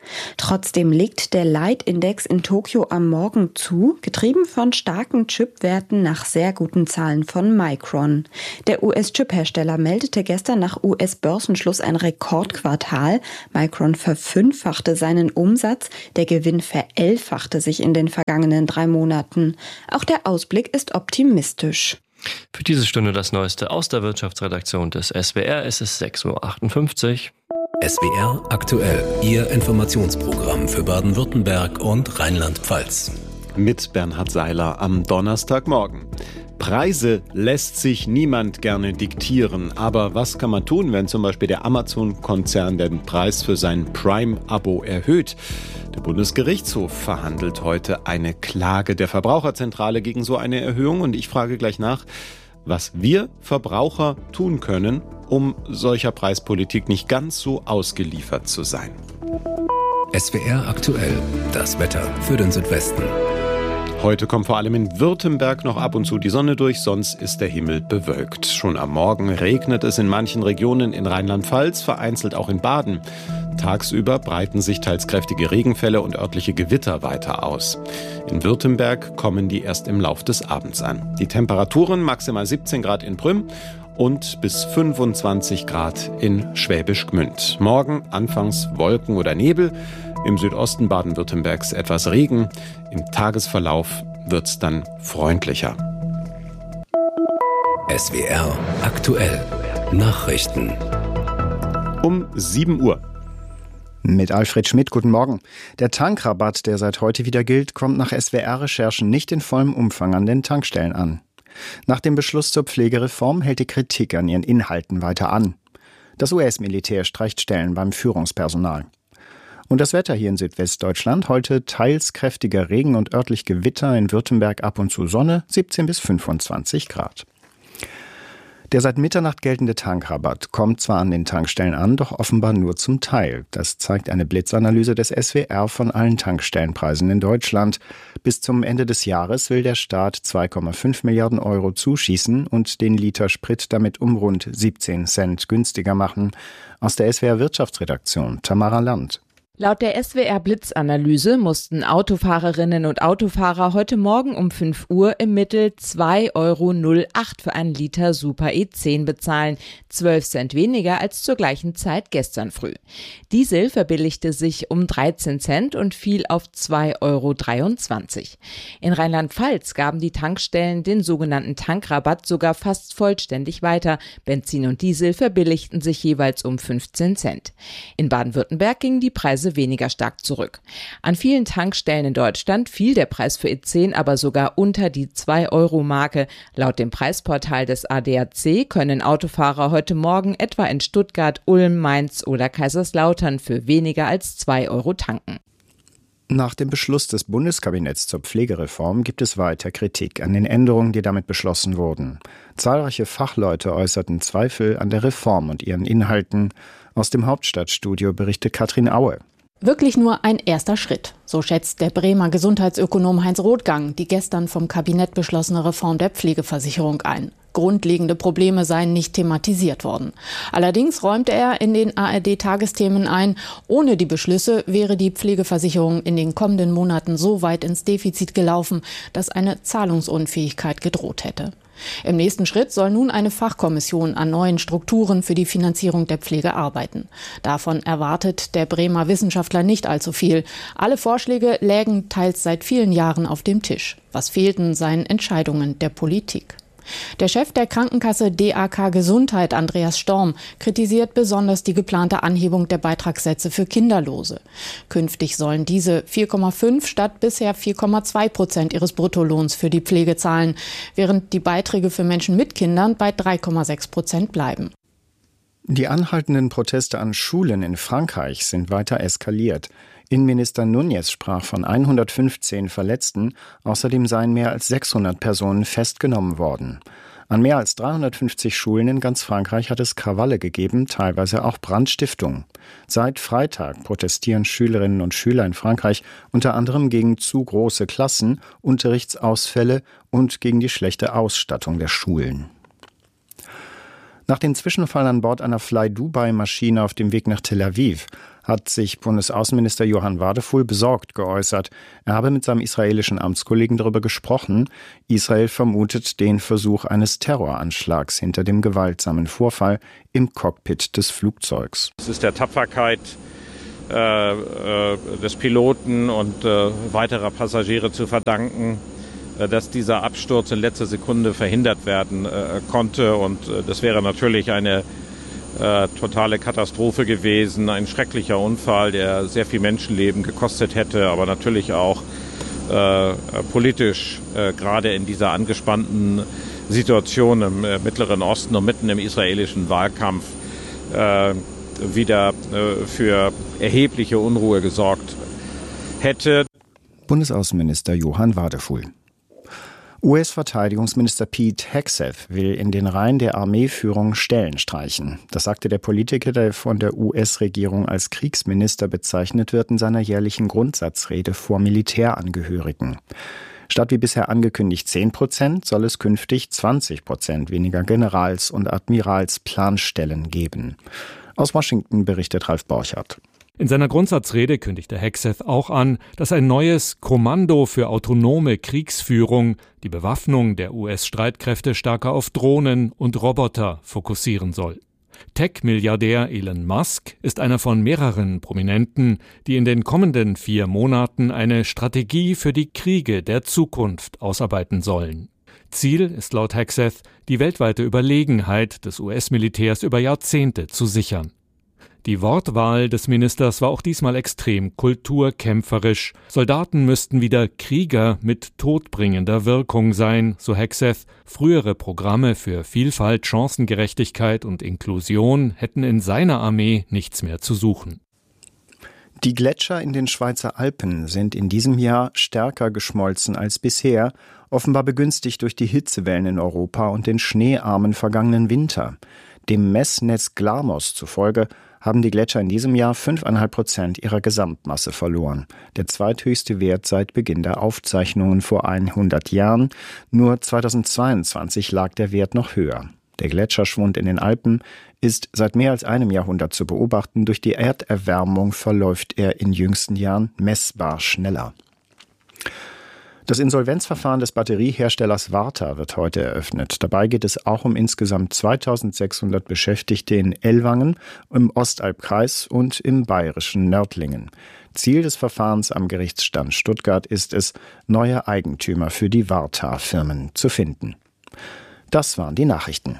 Trotzdem legt der Leitindex in Tokio am Morgen zu, getrieben von starken Chipwerten nach sehr guten Zahlen von Micron. Der U S-Chip-Hersteller meldete gestern nach U S-Börsenschluss ein Rekordquartal. Micron verfünffachte seinen Umsatz, der Gewinn verelfachte sich in den vergangenen drei Monaten. Auch der Ausblick ist optimistisch. Für diese Stunde das Neueste aus der Wirtschaftsredaktion des S W R. Es ist sechs Uhr achtundfünfzig. S W R aktuell, Ihr Informationsprogramm für Baden-Württemberg und Rheinland-Pfalz. Mit Bernhard Seiler am Donnerstagmorgen. Preise lässt sich niemand gerne diktieren, aber was kann man tun, wenn zum Beispiel der Amazon-Konzern den Preis für sein Prime-Abo erhöht? Der Bundesgerichtshof verhandelt heute eine Klage der Verbraucherzentrale gegen so eine Erhöhung und ich frage gleich nach, was wir Verbraucher tun können, um solcher Preispolitik nicht ganz so ausgeliefert zu sein. S W R aktuell, das Wetter für den Südwesten. Heute kommt vor allem in Württemberg noch ab und zu die Sonne durch, sonst ist der Himmel bewölkt. Schon am Morgen regnet es in manchen Regionen in Rheinland-Pfalz, vereinzelt auch in Baden. Tagsüber breiten sich teils kräftige Regenfälle und örtliche Gewitter weiter aus. In Württemberg kommen die erst im Lauf des Abends an. Die Temperaturen maximal siebzehn Grad in Prüm und bis fünfundzwanzig Grad in Schwäbisch Gmünd. Morgen anfangs Wolken oder Nebel, im Südosten Baden-Württembergs etwas Regen. Im Tagesverlauf wird's dann freundlicher. S W R aktuell Nachrichten. Um sieben Uhr. Mit Alfred Schmidt, guten Morgen. Der Tankrabatt, der seit heute wieder gilt, kommt nach S W R-Recherchen nicht in vollem Umfang an den Tankstellen an. Nach dem Beschluss zur Pflegereform hält die Kritik an ihren Inhalten weiter an. Das U S-Militär streicht Stellen beim Führungspersonal. Und das Wetter hier in Südwestdeutschland, heute teils kräftiger Regen und örtlich Gewitter, in Württemberg ab und zu Sonne, siebzehn bis fünfundzwanzig Grad. Der seit Mitternacht geltende Tankrabatt kommt zwar an den Tankstellen an, doch offenbar nur zum Teil. Das zeigt eine Blitzanalyse des S W R von allen Tankstellenpreisen in Deutschland. Bis zum Ende des Jahres will der Staat zwei Komma fünf Milliarden Euro zuschießen und den Liter Sprit damit um rund siebzehn Cent günstiger machen. Aus der S W R Wirtschaftsredaktion Tamara Land. Laut der S W R-Blitzanalyse mussten Autofahrerinnen und Autofahrer heute Morgen um fünf Uhr im Mittel zwei Euro null acht für einen Liter Super E zehn bezahlen, zwölf Cent weniger als zur gleichen Zeit gestern früh. Diesel verbilligte sich um dreizehn Cent und fiel auf zwei Euro dreiundzwanzig. In Rheinland-Pfalz gaben die Tankstellen den sogenannten Tankrabatt sogar fast vollständig weiter. Benzin und Diesel verbilligten sich jeweils um fünfzehn Cent. In Baden-Württemberg gingen die Preise weniger stark zurück. An vielen Tankstellen in Deutschland fiel der Preis für E zehn aber sogar unter die zwei Euro Marke. Laut dem Preisportal des A D A C können Autofahrer heute Morgen etwa in Stuttgart, Ulm, Mainz oder Kaiserslautern für weniger als zwei Euro tanken. Nach dem Beschluss des Bundeskabinetts zur Pflegereform gibt es weiter Kritik an den Änderungen, die damit beschlossen wurden. Zahlreiche Fachleute äußerten Zweifel an der Reform und ihren Inhalten. Aus dem Hauptstadtstudio berichtet Katrin Aue. Wirklich nur ein erster Schritt, so schätzt der Bremer Gesundheitsökonom Heinz Rothgang die gestern vom Kabinett beschlossene Reform der Pflegeversicherung ein. Grundlegende Probleme seien nicht thematisiert worden. Allerdings räumte er in den A R D-Tagesthemen ein, ohne die Beschlüsse wäre die Pflegeversicherung in den kommenden Monaten so weit ins Defizit gelaufen, dass eine Zahlungsunfähigkeit gedroht hätte. Im nächsten Schritt soll nun eine Fachkommission an neuen Strukturen für die Finanzierung der Pflege arbeiten. Davon erwartet der Bremer Wissenschaftler nicht allzu viel. Alle Vorschläge lägen teils seit vielen Jahren auf dem Tisch. Was fehlten, seien Entscheidungen der Politik. Der Chef der Krankenkasse D A K Gesundheit, Andreas Storm, kritisiert besonders die geplante Anhebung der Beitragssätze für Kinderlose. Künftig sollen diese vier Komma fünf statt bisher vier Komma zwei Prozent ihres Bruttolohns für die Pflege zahlen, während die Beiträge für Menschen mit Kindern bei drei Komma sechs Prozent bleiben. Die anhaltenden Proteste an Schulen in Frankreich sind weiter eskaliert. Innenminister Núñez sprach von hundertfünfzehn Verletzten, außerdem seien mehr als sechshundert Personen festgenommen worden. An mehr als dreihundertfünfzig Schulen in ganz Frankreich hat es Krawalle gegeben, teilweise auch Brandstiftungen. Seit Freitag protestieren Schülerinnen und Schüler in Frankreich unter anderem gegen zu große Klassen, Unterrichtsausfälle und gegen die schlechte Ausstattung der Schulen. Nach dem Zwischenfall an Bord einer Fly-Dubai-Maschine auf dem Weg nach Tel Aviv hat sich Bundesaußenminister Johann Wadefuhl besorgt geäußert. Er habe mit seinem israelischen Amtskollegen darüber gesprochen. Israel vermutet den Versuch eines Terroranschlags hinter dem gewaltsamen Vorfall im Cockpit des Flugzeugs. Es ist der Tapferkeit äh, äh, des Piloten und äh, weiterer Passagiere zu verdanken, dass dieser Absturz in letzter Sekunde verhindert werden äh, konnte. Und äh, das wäre natürlich eine äh, totale Katastrophe gewesen, ein schrecklicher Unfall, der sehr viel Menschenleben gekostet hätte, aber natürlich auch äh, politisch, äh, gerade in dieser angespannten Situation im äh, Mittleren Osten und mitten im israelischen Wahlkampf, äh, wieder äh, für erhebliche Unruhe gesorgt hätte. Bundesaußenminister Johann Wadefuhl. U S-Verteidigungsminister Pete Hegseth will in den Reihen der Armeeführung Stellen streichen. Das sagte der Politiker, der von der U S-Regierung als Kriegsminister bezeichnet wird, in seiner jährlichen Grundsatzrede vor Militärangehörigen. Statt wie bisher angekündigt zehn Prozent soll es künftig zwanzig Prozent weniger Generals- und Admiralsplanstellen geben. Aus Washington berichtet Ralf Borchardt. In seiner Grundsatzrede kündigte Hegseth auch an, dass ein neues Kommando für autonome Kriegsführung die Bewaffnung der U S-Streitkräfte stärker auf Drohnen und Roboter fokussieren soll. Tech-Milliardär Elon Musk ist einer von mehreren Prominenten, die in den kommenden vier Monaten eine Strategie für die Kriege der Zukunft ausarbeiten sollen. Ziel ist laut Hegseth, die weltweite Überlegenheit des U S-Militärs über Jahrzehnte zu sichern. Die Wortwahl des Ministers war auch diesmal extrem kulturkämpferisch. Soldaten müssten wieder Krieger mit todbringender Wirkung sein, so Hegseth. Frühere Programme für Vielfalt, Chancengerechtigkeit und Inklusion hätten in seiner Armee nichts mehr zu suchen. Die Gletscher in den Schweizer Alpen sind in diesem Jahr stärker geschmolzen als bisher, offenbar begünstigt durch die Hitzewellen in Europa und den schneearmen vergangenen Winter. Dem Messnetz Glamos zufolge haben die Gletscher in diesem Jahr fünf Komma fünf Prozent ihrer Gesamtmasse verloren. Der zweithöchste Wert seit Beginn der Aufzeichnungen vor hundert Jahren. Nur zweitausendzweiundzwanzig lag der Wert noch höher. Der Gletscherschwund in den Alpen ist seit mehr als einem Jahrhundert zu beobachten. Durch die Erderwärmung verläuft er in jüngsten Jahren messbar schneller. Das Insolvenzverfahren des Batterieherstellers Varta wird heute eröffnet. Dabei geht es auch um insgesamt zweitausendsechshundert Beschäftigte in Ellwangen, im Ostalbkreis und im bayerischen Nördlingen. Ziel des Verfahrens am Gerichtsstand Stuttgart ist es, neue Eigentümer für die Varta-Firmen zu finden. Das waren die Nachrichten.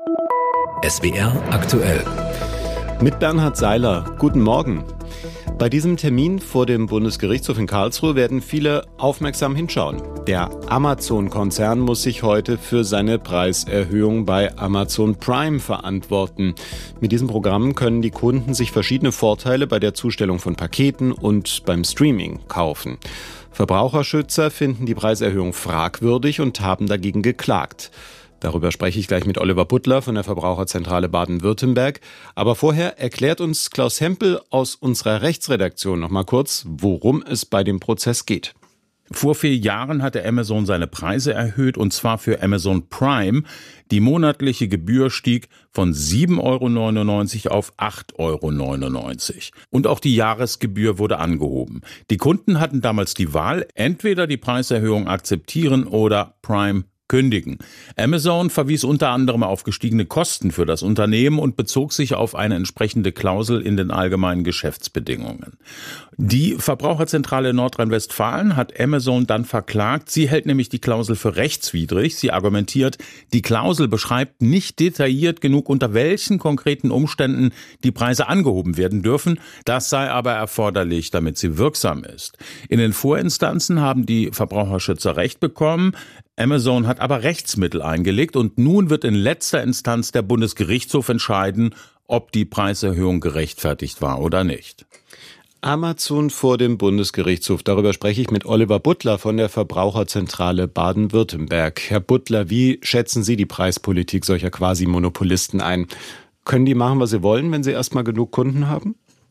S W R aktuell. Mit Bernhard Seiler. Guten Morgen. Bei diesem Termin vor dem Bundesgerichtshof in Karlsruhe werden viele aufmerksam hinschauen. Der Amazon-Konzern muss sich heute für seine Preiserhöhung bei Amazon Prime verantworten. Mit diesem Programm können die Kunden sich verschiedene Vorteile bei der Zustellung von Paketen und beim Streaming kaufen. Verbraucherschützer finden die Preiserhöhung fragwürdig und haben dagegen geklagt. Darüber spreche ich gleich mit Oliver Butler von der Verbraucherzentrale Baden-Württemberg. Aber vorher erklärt uns Klaus Hempel aus unserer Rechtsredaktion noch mal kurz, worum es bei dem Prozess geht. Vor vier Jahren hatte Amazon seine Preise erhöht, und zwar für Amazon Prime. Die monatliche Gebühr stieg von sieben Euro neunundneunzig auf acht Euro neunundneunzig. Und auch die Jahresgebühr wurde angehoben. Die Kunden hatten damals die Wahl, entweder die Preiserhöhung akzeptieren oder Prime kündigen. Amazon verwies unter anderem auf gestiegene Kosten für das Unternehmen und bezog sich auf eine entsprechende Klausel in den allgemeinen Geschäftsbedingungen. Die Verbraucherzentrale Nordrhein-Westfalen hat Amazon dann verklagt. Sie hält nämlich die Klausel für rechtswidrig. Sie argumentiert, die Klausel beschreibt nicht detailliert genug, unter welchen konkreten Umständen die Preise angehoben werden dürfen. Das sei aber erforderlich, damit sie wirksam ist. In den Vorinstanzen haben die Verbraucherschützer Recht bekommen. Amazon hat aber Rechtsmittel eingelegt und nun wird in letzter Instanz der Bundesgerichtshof entscheiden, ob die Preiserhöhung gerechtfertigt war oder nicht. Amazon vor dem Bundesgerichtshof. Darüber spreche ich mit Oliver Butler von der Verbraucherzentrale Baden-Württemberg. Herr Butler, wie schätzen Sie die Preispolitik solcher Quasi-Monopolisten ein? Können die machen, was sie wollen, wenn sie erstmal genug Kunden haben?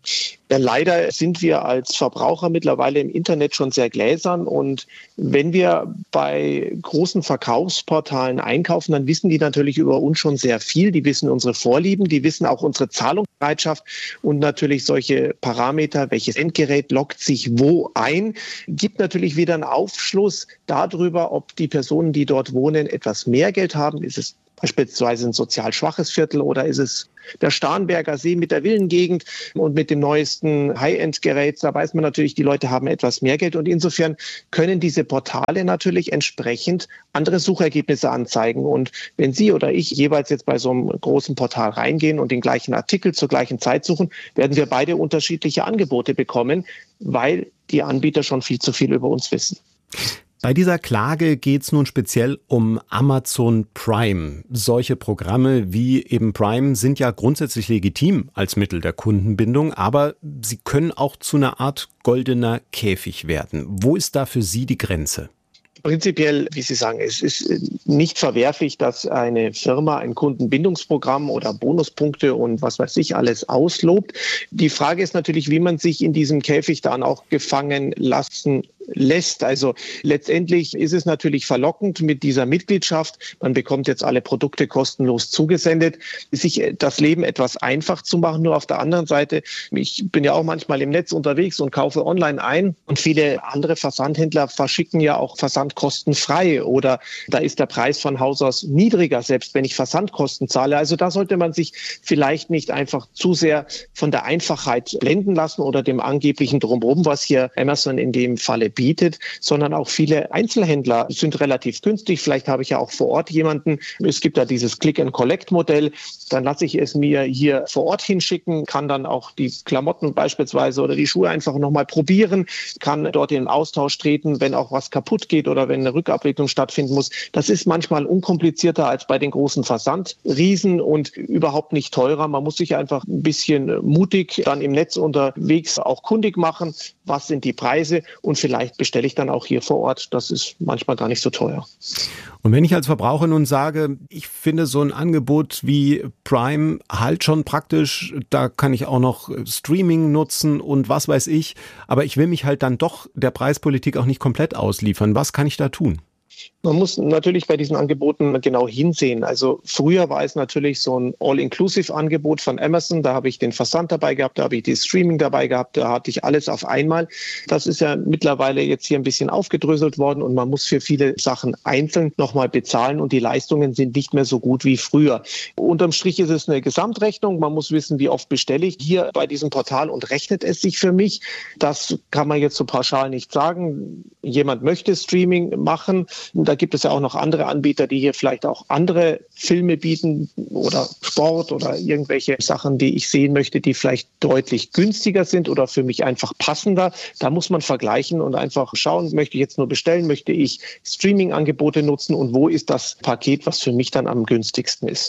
Ja, leider sind wir als Verbraucher mittlerweile im Internet schon sehr gläsern. Und wenn wir bei großen Verkaufsportalen einkaufen, dann wissen die natürlich über uns schon sehr viel. Die wissen unsere Vorlieben, die wissen auch unsere Zahlungsbereitschaft und natürlich solche Parameter, welches Endgerät loggt sich wo ein, gibt natürlich wieder einen Aufschluss darüber, ob die Personen, die dort wohnen, etwas mehr Geld haben. Ist es beispielsweise ein sozial schwaches Viertel oder ist es der Starnberger See mit der Villengegend und mit dem neuesten High-End-Gerät? Da weiß man natürlich, die Leute haben etwas mehr Geld und insofern können diese Portale natürlich entsprechend andere Suchergebnisse anzeigen. Und wenn Sie oder ich jeweils jetzt bei so einem großen Portal reingehen und den gleichen Artikel zur gleichen Zeit suchen, werden wir beide unterschiedliche Angebote bekommen, weil die Anbieter schon viel zu viel über uns wissen. Bei dieser Klage geht es nun speziell um Amazon Prime. Solche Programme wie eben Prime sind ja grundsätzlich legitim als Mittel der Kundenbindung, aber sie können auch zu einer Art goldener Käfig werden. Wo ist da für Sie die Grenze? Prinzipiell, wie Sie sagen, es ist nicht verwerflich, dass eine Firma ein Kundenbindungsprogramm oder Bonuspunkte und was weiß ich alles auslobt. Die Frage ist natürlich, wie man sich in diesem Käfig dann auch gefangen lassen lässt. Also letztendlich ist es natürlich verlockend mit dieser Mitgliedschaft. Man bekommt jetzt alle Produkte kostenlos zugesendet, sich das Leben etwas einfach zu machen. Nur auf der anderen Seite, ich bin ja auch manchmal im Netz unterwegs und kaufe online ein und viele andere Versandhändler verschicken ja auch versandkostenfrei oder da ist der Preis von Haus aus niedriger, selbst wenn ich Versandkosten zahle. Also da sollte man sich vielleicht nicht einfach zu sehr von der Einfachheit blenden lassen oder dem angeblichen Drumherum, was hier Amazon in dem Falle bietet, sondern auch viele Einzelhändler sind relativ günstig. Vielleicht habe ich ja auch vor Ort jemanden. Es gibt ja dieses Click-and-Collect-Modell. Dann lasse ich es mir hier vor Ort hinschicken, kann dann auch die Klamotten beispielsweise oder die Schuhe einfach nochmal probieren, kann dort in den Austausch treten, wenn auch was kaputt geht oder wenn eine Rückabwicklung stattfinden muss. Das ist manchmal unkomplizierter als bei den großen Versandriesen und überhaupt nicht teurer. Man muss sich einfach ein bisschen mutig dann im Netz unterwegs auch kundig machen. Was sind die Preise? Und vielleicht bestelle ich dann auch hier vor Ort. Das ist manchmal gar nicht so teuer. Und wenn ich als Verbraucher nun sage, ich finde so ein Angebot wie Prime halt schon praktisch, da kann ich auch noch Streaming nutzen und was weiß ich, aber ich will mich halt dann doch der Preispolitik auch nicht komplett ausliefern. Was kann ich da tun? Man muss natürlich bei diesen Angeboten genau hinsehen. Also früher war es natürlich so ein All-Inclusive-Angebot von Amazon. Da habe ich den Versand dabei gehabt, da habe ich die Streaming dabei gehabt, da hatte ich alles auf einmal. Das ist ja mittlerweile jetzt hier ein bisschen aufgedröselt worden und man muss für viele Sachen einzeln nochmal bezahlen und die Leistungen sind nicht mehr so gut wie früher. Unterm Strich ist es eine Gesamtrechnung. Man muss wissen, wie oft bestelle ich hier bei diesem Portal und rechnet es sich für mich. Das kann man jetzt so pauschal nicht sagen. Jemand möchte Streaming machen. Da gibt es ja auch noch andere Anbieter, die hier vielleicht auch andere Filme bieten oder Sport oder irgendwelche Sachen, die ich sehen möchte, die vielleicht deutlich günstiger sind oder für mich einfach passender. Da muss man vergleichen und einfach schauen, möchte ich jetzt nur bestellen, möchte ich Streaming-Angebote nutzen und wo ist das Paket, was für mich dann am günstigsten ist.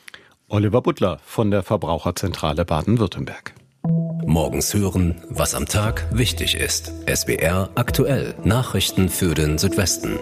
Oliver Butler von der Verbraucherzentrale Baden-Württemberg. Morgens hören, was am Tag wichtig ist. S W R aktuell. Nachrichten für den Südwesten.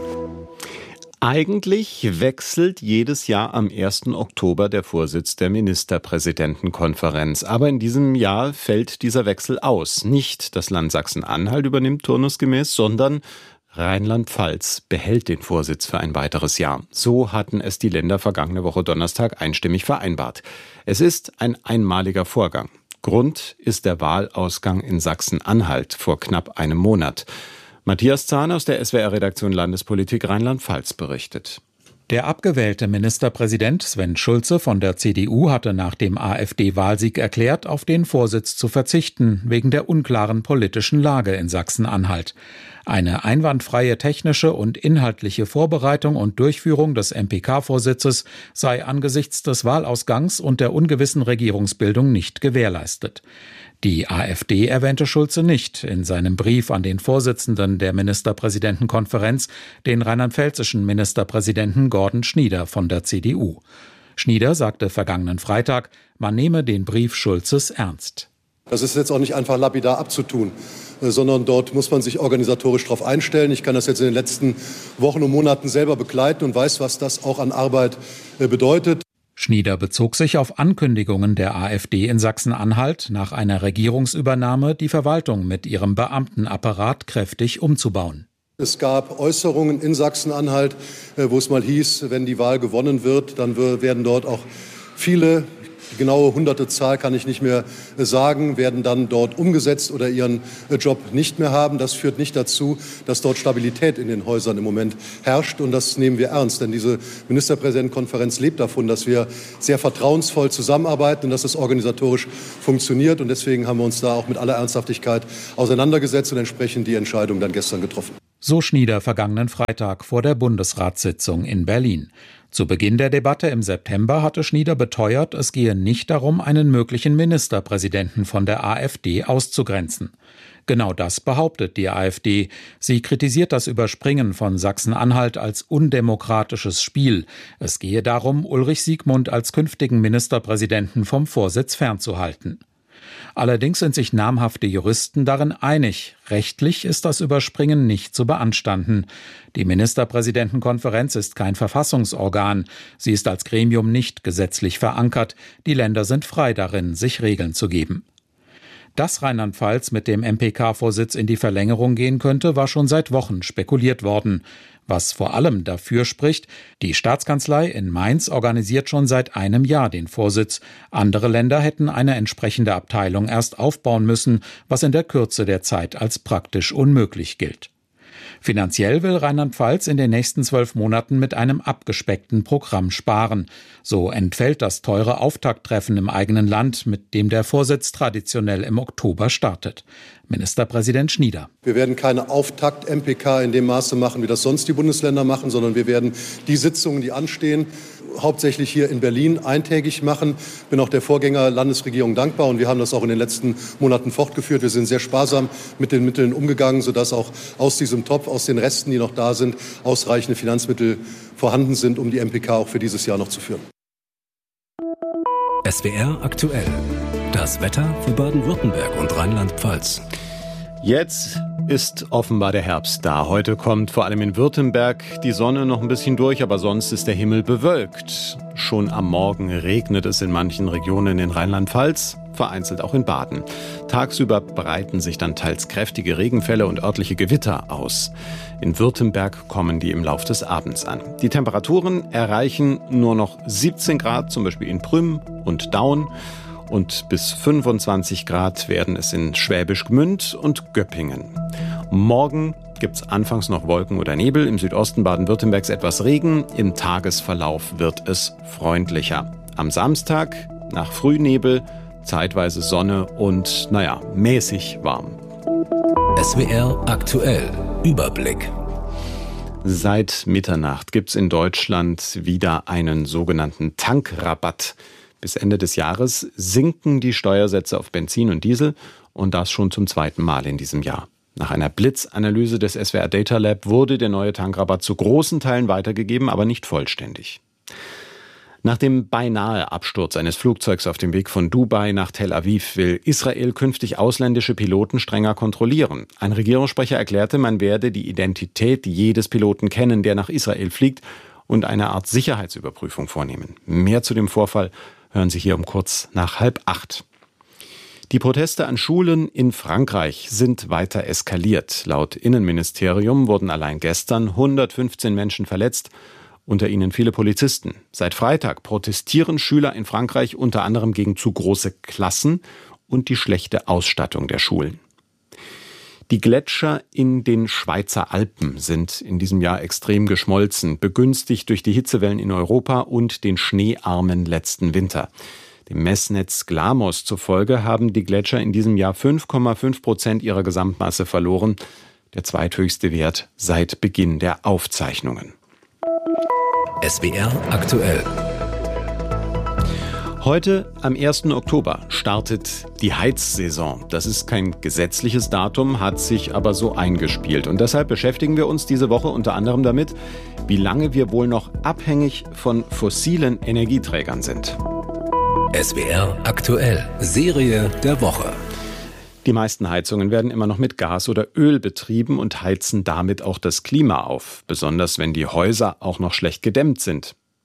Eigentlich wechselt jedes Jahr am ersten Oktober der Vorsitz der Ministerpräsidentenkonferenz. Aber in diesem Jahr fällt dieser Wechsel aus. Nicht das Land Sachsen-Anhalt übernimmt turnusgemäß, sondern Rheinland-Pfalz behält den Vorsitz für ein weiteres Jahr. So hatten es die Länder vergangene Woche Donnerstag einstimmig vereinbart. Es ist ein einmaliger Vorgang. Grund ist der Wahlausgang in Sachsen-Anhalt vor knapp einem Monat. Matthias Zahn aus der S W R-Redaktion Landespolitik Rheinland-Pfalz berichtet. Der abgewählte Ministerpräsident Sven Schulze von der C D U hatte nach dem AfD-Wahlsieg erklärt, auf den Vorsitz zu verzichten, wegen der unklaren politischen Lage in Sachsen-Anhalt. Eine einwandfreie technische und inhaltliche Vorbereitung und Durchführung des M P K-Vorsitzes sei angesichts des Wahlausgangs und der ungewissen Regierungsbildung nicht gewährleistet. Die AfD erwähnte Schulze nicht in seinem Brief an den Vorsitzenden der Ministerpräsidentenkonferenz, den rheinland-pfälzischen Ministerpräsidenten Gordon Schnieder von der C D U. Schnieder sagte vergangenen Freitag, man nehme den Brief Schulzes ernst. Das ist jetzt auch nicht einfach lapidar abzutun, sondern dort muss man sich organisatorisch darauf einstellen. Ich kann das jetzt in den letzten Wochen und Monaten selber begleiten und weiß, was das auch an Arbeit bedeutet. Schnieder bezog sich auf Ankündigungen der AfD in Sachsen-Anhalt, nach einer Regierungsübernahme die Verwaltung mit ihrem Beamtenapparat kräftig umzubauen. Es gab Äußerungen in Sachsen-Anhalt, wo es mal hieß, wenn die Wahl gewonnen wird, dann werden dort auch viele, die genaue hunderte Zahl kann ich nicht mehr sagen, werden dann dort umgesetzt oder ihren Job nicht mehr haben. Das führt nicht dazu, dass dort Stabilität in den Häusern im Moment herrscht. Und das nehmen wir ernst, denn diese Ministerpräsidentenkonferenz lebt davon, dass wir sehr vertrauensvoll zusammenarbeiten und dass es organisatorisch funktioniert. Und deswegen haben wir uns da auch mit aller Ernsthaftigkeit auseinandergesetzt und entsprechend die Entscheidung dann gestern getroffen. So Schnieder vergangenen Freitag vor der Bundesratssitzung in Berlin. Zu Beginn der Debatte im September hatte Schnieder beteuert, es gehe nicht darum, einen möglichen Ministerpräsidenten von der AfD auszugrenzen. Genau das behauptet die AfD. Sie kritisiert das Überspringen von Sachsen-Anhalt als undemokratisches Spiel. Es gehe darum, Ulrich Siegmund als künftigen Ministerpräsidenten vom Vorsitz fernzuhalten. Allerdings sind sich namhafte Juristen darin einig. Rechtlich ist das Überspringen nicht zu beanstanden. Die Ministerpräsidentenkonferenz ist kein Verfassungsorgan. Sie ist als Gremium nicht gesetzlich verankert. Die Länder sind frei darin, sich Regeln zu geben. Dass Rheinland-Pfalz mit dem M P K-Vorsitz in die Verlängerung gehen könnte, war schon seit Wochen spekuliert worden. Was vor allem dafür spricht, die Staatskanzlei in Mainz organisiert schon seit einem Jahr den Vorsitz. Andere Länder hätten eine entsprechende Abteilung erst aufbauen müssen, was in der Kürze der Zeit als praktisch unmöglich gilt. Finanziell will Rheinland-Pfalz in den nächsten zwölf Monaten mit einem abgespeckten Programm sparen. So entfällt das teure Auftakttreffen im eigenen Land, mit dem der Vorsitz traditionell im Oktober startet. Ministerpräsident Schnieder. Wir werden keine Auftakt-M P K in dem Maße machen, wie das sonst die Bundesländer machen, sondern wir werden die Sitzungen, die anstehen, hauptsächlich hier in Berlin eintägig machen. Ich bin auch der Vorgänger-Landesregierung dankbar und wir haben das auch in den letzten Monaten fortgeführt. Wir sind sehr sparsam mit den Mitteln umgegangen, sodass auch aus diesem Topf, aus den Resten, die noch da sind, ausreichende Finanzmittel vorhanden sind, um die M P K auch für dieses Jahr noch zu führen. S W R aktuell. Das Wetter für Baden-Württemberg und Rheinland-Pfalz. Jetzt ist offenbar der Herbst da. Heute kommt vor allem in Württemberg die Sonne noch ein bisschen durch, aber sonst ist der Himmel bewölkt. Schon am Morgen regnet es in manchen Regionen in Rheinland-Pfalz, vereinzelt auch in Baden. Tagsüber breiten sich dann teils kräftige Regenfälle und örtliche Gewitter aus. In Württemberg kommen die im Lauf des Abends an. Die Temperaturen erreichen nur noch siebzehn Grad, zum Beispiel in Prüm und Daun. Und bis fünfundzwanzig Grad werden es in Schwäbisch Gmünd und Göppingen. Morgen gibt es anfangs noch Wolken oder Nebel, im Südosten Baden-Württembergs etwas Regen. Im Tagesverlauf wird es freundlicher. Am Samstag nach Frühnebel zeitweise Sonne und, naja, mäßig warm. S W R aktuell. Überblick. Seit Mitternacht gibt es in Deutschland wieder einen sogenannten Tankrabatt. Bis Ende des Jahres sinken die Steuersätze auf Benzin und Diesel und das schon zum zweiten Mal in diesem Jahr. Nach einer Blitzanalyse des S W R Data Lab wurde der neue Tankrabatt zu großen Teilen weitergegeben, aber nicht vollständig. Nach dem beinahe Absturz eines Flugzeugs auf dem Weg von Dubai nach Tel Aviv will Israel künftig ausländische Piloten strenger kontrollieren. Ein Regierungssprecher erklärte, man werde die Identität jedes Piloten kennen, der nach Israel fliegt, und eine Art Sicherheitsüberprüfung vornehmen. Mehr zu dem Vorfall hören Sie hier um kurz nach halb acht. Die Proteste an Schulen in Frankreich sind weiter eskaliert. Laut Innenministerium wurden allein gestern hundertfünfzehn Menschen verletzt, unter ihnen viele Polizisten. Seit Freitag protestieren Schüler in Frankreich unter anderem gegen zu große Klassen und die schlechte Ausstattung der Schulen. Die Gletscher in den Schweizer Alpen sind in diesem Jahr extrem geschmolzen, begünstigt durch die Hitzewellen in Europa und den schneearmen letzten Winter. Dem Messnetz Glamos zufolge haben die Gletscher in diesem Jahr fünf Komma fünf Prozent ihrer Gesamtmasse verloren, der zweithöchste Wert seit Beginn der Aufzeichnungen. S W R aktuell. Heute, am ersten Oktober, startet die Heizsaison. Das ist kein gesetzliches Datum, hat sich aber so eingespielt. Und deshalb beschäftigen wir uns diese Woche unter anderem damit, wie lange wir wohl noch abhängig von fossilen Energieträgern sind. S W R aktuell. Serie der Woche. Die meisten Heizungen werden immer noch mit Gas oder Öl betrieben und heizen damit auch das Klima auf, besonders wenn die Häuser auch noch schlecht gedämmt sind.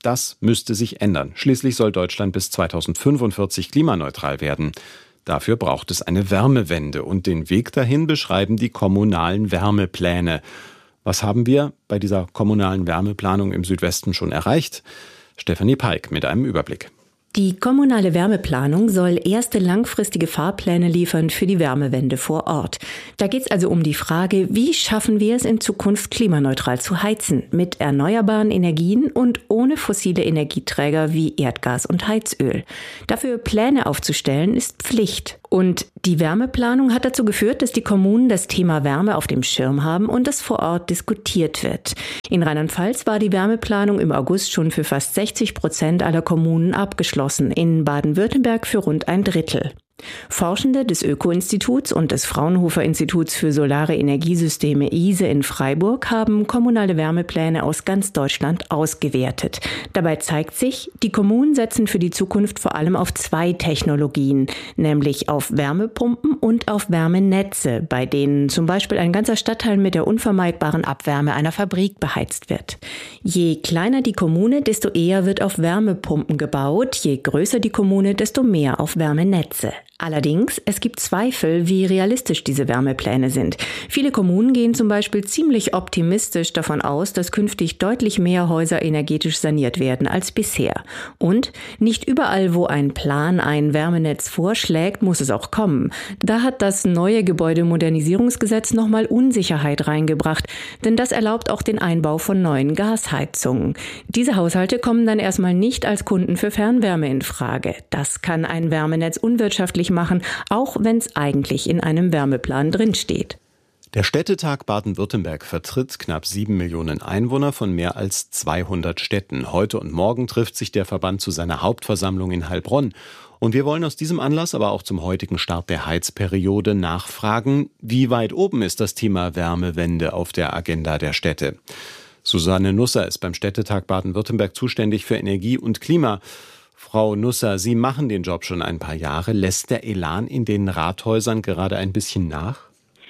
Das müsste sich ändern. Schließlich soll Deutschland bis zweitausendfünfundvierzig klimaneutral werden. Dafür braucht es eine Wärmewende und den Weg dahin beschreiben die kommunalen Wärmepläne. Was haben wir bei dieser kommunalen Wärmeplanung im Südwesten schon erreicht? Stefanie Peik mit einem Überblick. Die kommunale Wärmeplanung soll erste langfristige Fahrpläne liefern für die Wärmewende vor Ort. Da geht es also um die Frage, wie schaffen wir es in Zukunft klimaneutral zu heizen, mit erneuerbaren Energien und ohne fossile Energieträger wie Erdgas und Heizöl. Dafür Pläne aufzustellen ist Pflicht. Und die Wärmeplanung hat dazu geführt, dass die Kommunen das Thema Wärme auf dem Schirm haben und es vor Ort diskutiert wird. In Rheinland-Pfalz war die Wärmeplanung im August schon für fast sechzig Prozent aller Kommunen abgeschlossen, in Baden-Württemberg für rund ein Drittel. Forschende des Öko-Instituts und des Fraunhofer-Instituts für solare Energiesysteme I S E in Freiburg haben kommunale Wärmepläne aus ganz Deutschland ausgewertet. Dabei zeigt sich, die Kommunen setzen für die Zukunft vor allem auf zwei Technologien, nämlich auf Wärmepumpen und auf Wärmenetze, bei denen zum Beispiel ein ganzer Stadtteil mit der unvermeidbaren Abwärme einer Fabrik beheizt wird. Je kleiner die Kommune, desto eher wird auf Wärmepumpen gebaut, je größer die Kommune, desto mehr auf Wärmenetze. Allerdings, es gibt Zweifel, wie realistisch diese Wärmepläne sind. Viele Kommunen gehen zum Beispiel ziemlich optimistisch davon aus, dass künftig deutlich mehr Häuser energetisch saniert werden als bisher. Und nicht überall, wo ein Plan ein Wärmenetz vorschlägt, muss es auch kommen. Da hat das neue Gebäudemodernisierungsgesetz nochmal Unsicherheit reingebracht, denn das erlaubt auch den Einbau von neuen Gasheizungen. Diese Haushalte kommen dann erstmal nicht als Kunden für Fernwärme in Frage. Das kann ein Wärmenetz unwirtschaftlich machen, auch wenn es eigentlich in einem Wärmeplan drinsteht. Der Städtetag Baden-Württemberg vertritt knapp sieben Millionen Einwohner von mehr als zweihundert Städten. Heute und morgen trifft sich der Verband zu seiner Hauptversammlung in Heilbronn. Und wir wollen aus diesem Anlass, aber auch zum heutigen Start der Heizperiode nachfragen, wie weit oben ist das Thema Wärmewende auf der Agenda der Städte? Susanne Nusser ist beim Städtetag Baden-Württemberg zuständig für Energie und Klima. Frau Nusser, Sie machen den Job schon ein paar Jahre. Lässt der Elan in den Rathäusern gerade ein bisschen nach?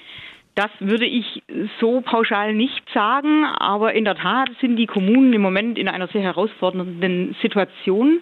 Das würde ich so pauschal nicht sagen, aber in der Tat sind die Kommunen im Moment in einer sehr herausfordernden Situation.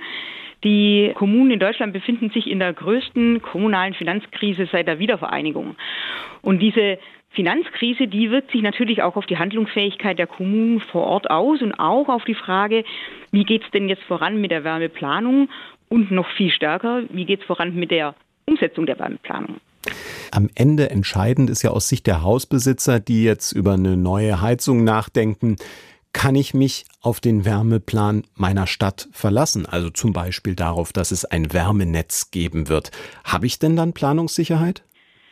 Die Kommunen in Deutschland befinden sich in der größten kommunalen Finanzkrise seit der Wiedervereinigung. Und diese Finanzkrise, die wirkt sich natürlich auch auf die Handlungsfähigkeit der Kommunen vor Ort aus und auch auf die Frage, wie geht es denn jetzt voran mit der Wärmeplanung und noch viel stärker, wie geht es voran mit der Umsetzung der Wärmeplanung. Am Ende entscheidend ist ja aus Sicht der Hausbesitzer, die jetzt über eine neue Heizung nachdenken, kann ich mich auf den Wärmeplan meiner Stadt verlassen? Also zum Beispiel darauf, dass es ein Wärmenetz geben wird. Habe ich denn dann Planungssicherheit?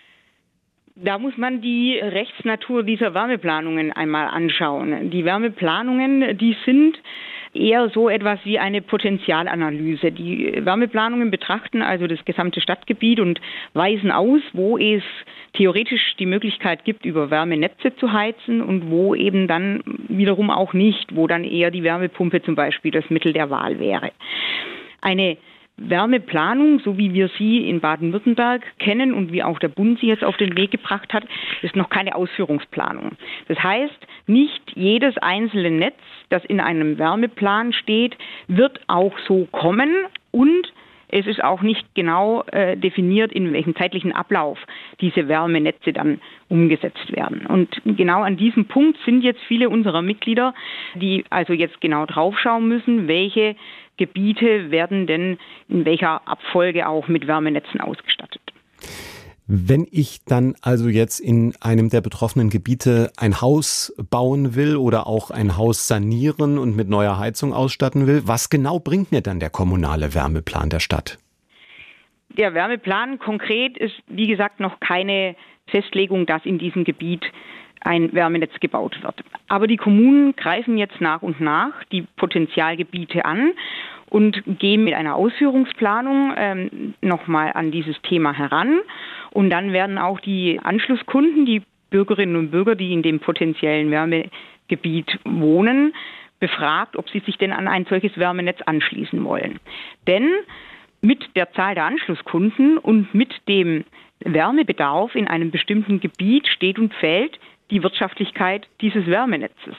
Da muss man die Rechtsnatur dieser Wärmeplanungen einmal anschauen. Die Wärmeplanungen, die sind eher so etwas wie eine Potenzialanalyse. Die Wärmeplanungen betrachten also das gesamte Stadtgebiet und weisen aus, wo es theoretisch die Möglichkeit gibt, über Wärmenetze zu heizen und wo eben dann wiederum auch nicht, wo dann eher die Wärmepumpe zum Beispiel das Mittel der Wahl wäre. Eine Wärmeplanung, so wie wir sie in Baden-Württemberg kennen und wie auch der Bund sie jetzt auf den Weg gebracht hat, ist noch keine Ausführungsplanung. Das heißt, nicht jedes einzelne Netz, das in einem Wärmeplan steht, wird auch so kommen und es ist auch nicht genau äh, definiert, in welchem zeitlichen Ablauf diese Wärmenetze dann umgesetzt werden. Und genau an diesem Punkt sind jetzt viele unserer Mitglieder, die also jetzt genau draufschauen müssen, welche Gebiete werden denn in welcher Abfolge auch mit Wärmenetzen ausgestattet. Wenn ich dann also jetzt in einem der betroffenen Gebiete ein Haus bauen will oder auch ein Haus sanieren und mit neuer Heizung ausstatten will, was genau bringt mir dann der kommunale Wärmeplan der Stadt? Der Wärmeplan konkret ist, wie gesagt, noch keine Festlegung, dass in diesem Gebiet ein Wärmenetz gebaut wird. Aber die Kommunen greifen jetzt nach und nach die Potenzialgebiete an und gehen mit einer Ausführungsplanung ähm, nochmal an dieses Thema heran. Und dann werden auch die Anschlusskunden, die Bürgerinnen und Bürger, die in dem potenziellen Wärmegebiet wohnen, befragt, ob sie sich denn an ein solches Wärmenetz anschließen wollen. Denn mit der Zahl der Anschlusskunden und mit dem Wärmebedarf in einem bestimmten Gebiet steht und fällt die Wirtschaftlichkeit dieses Wärmenetzes.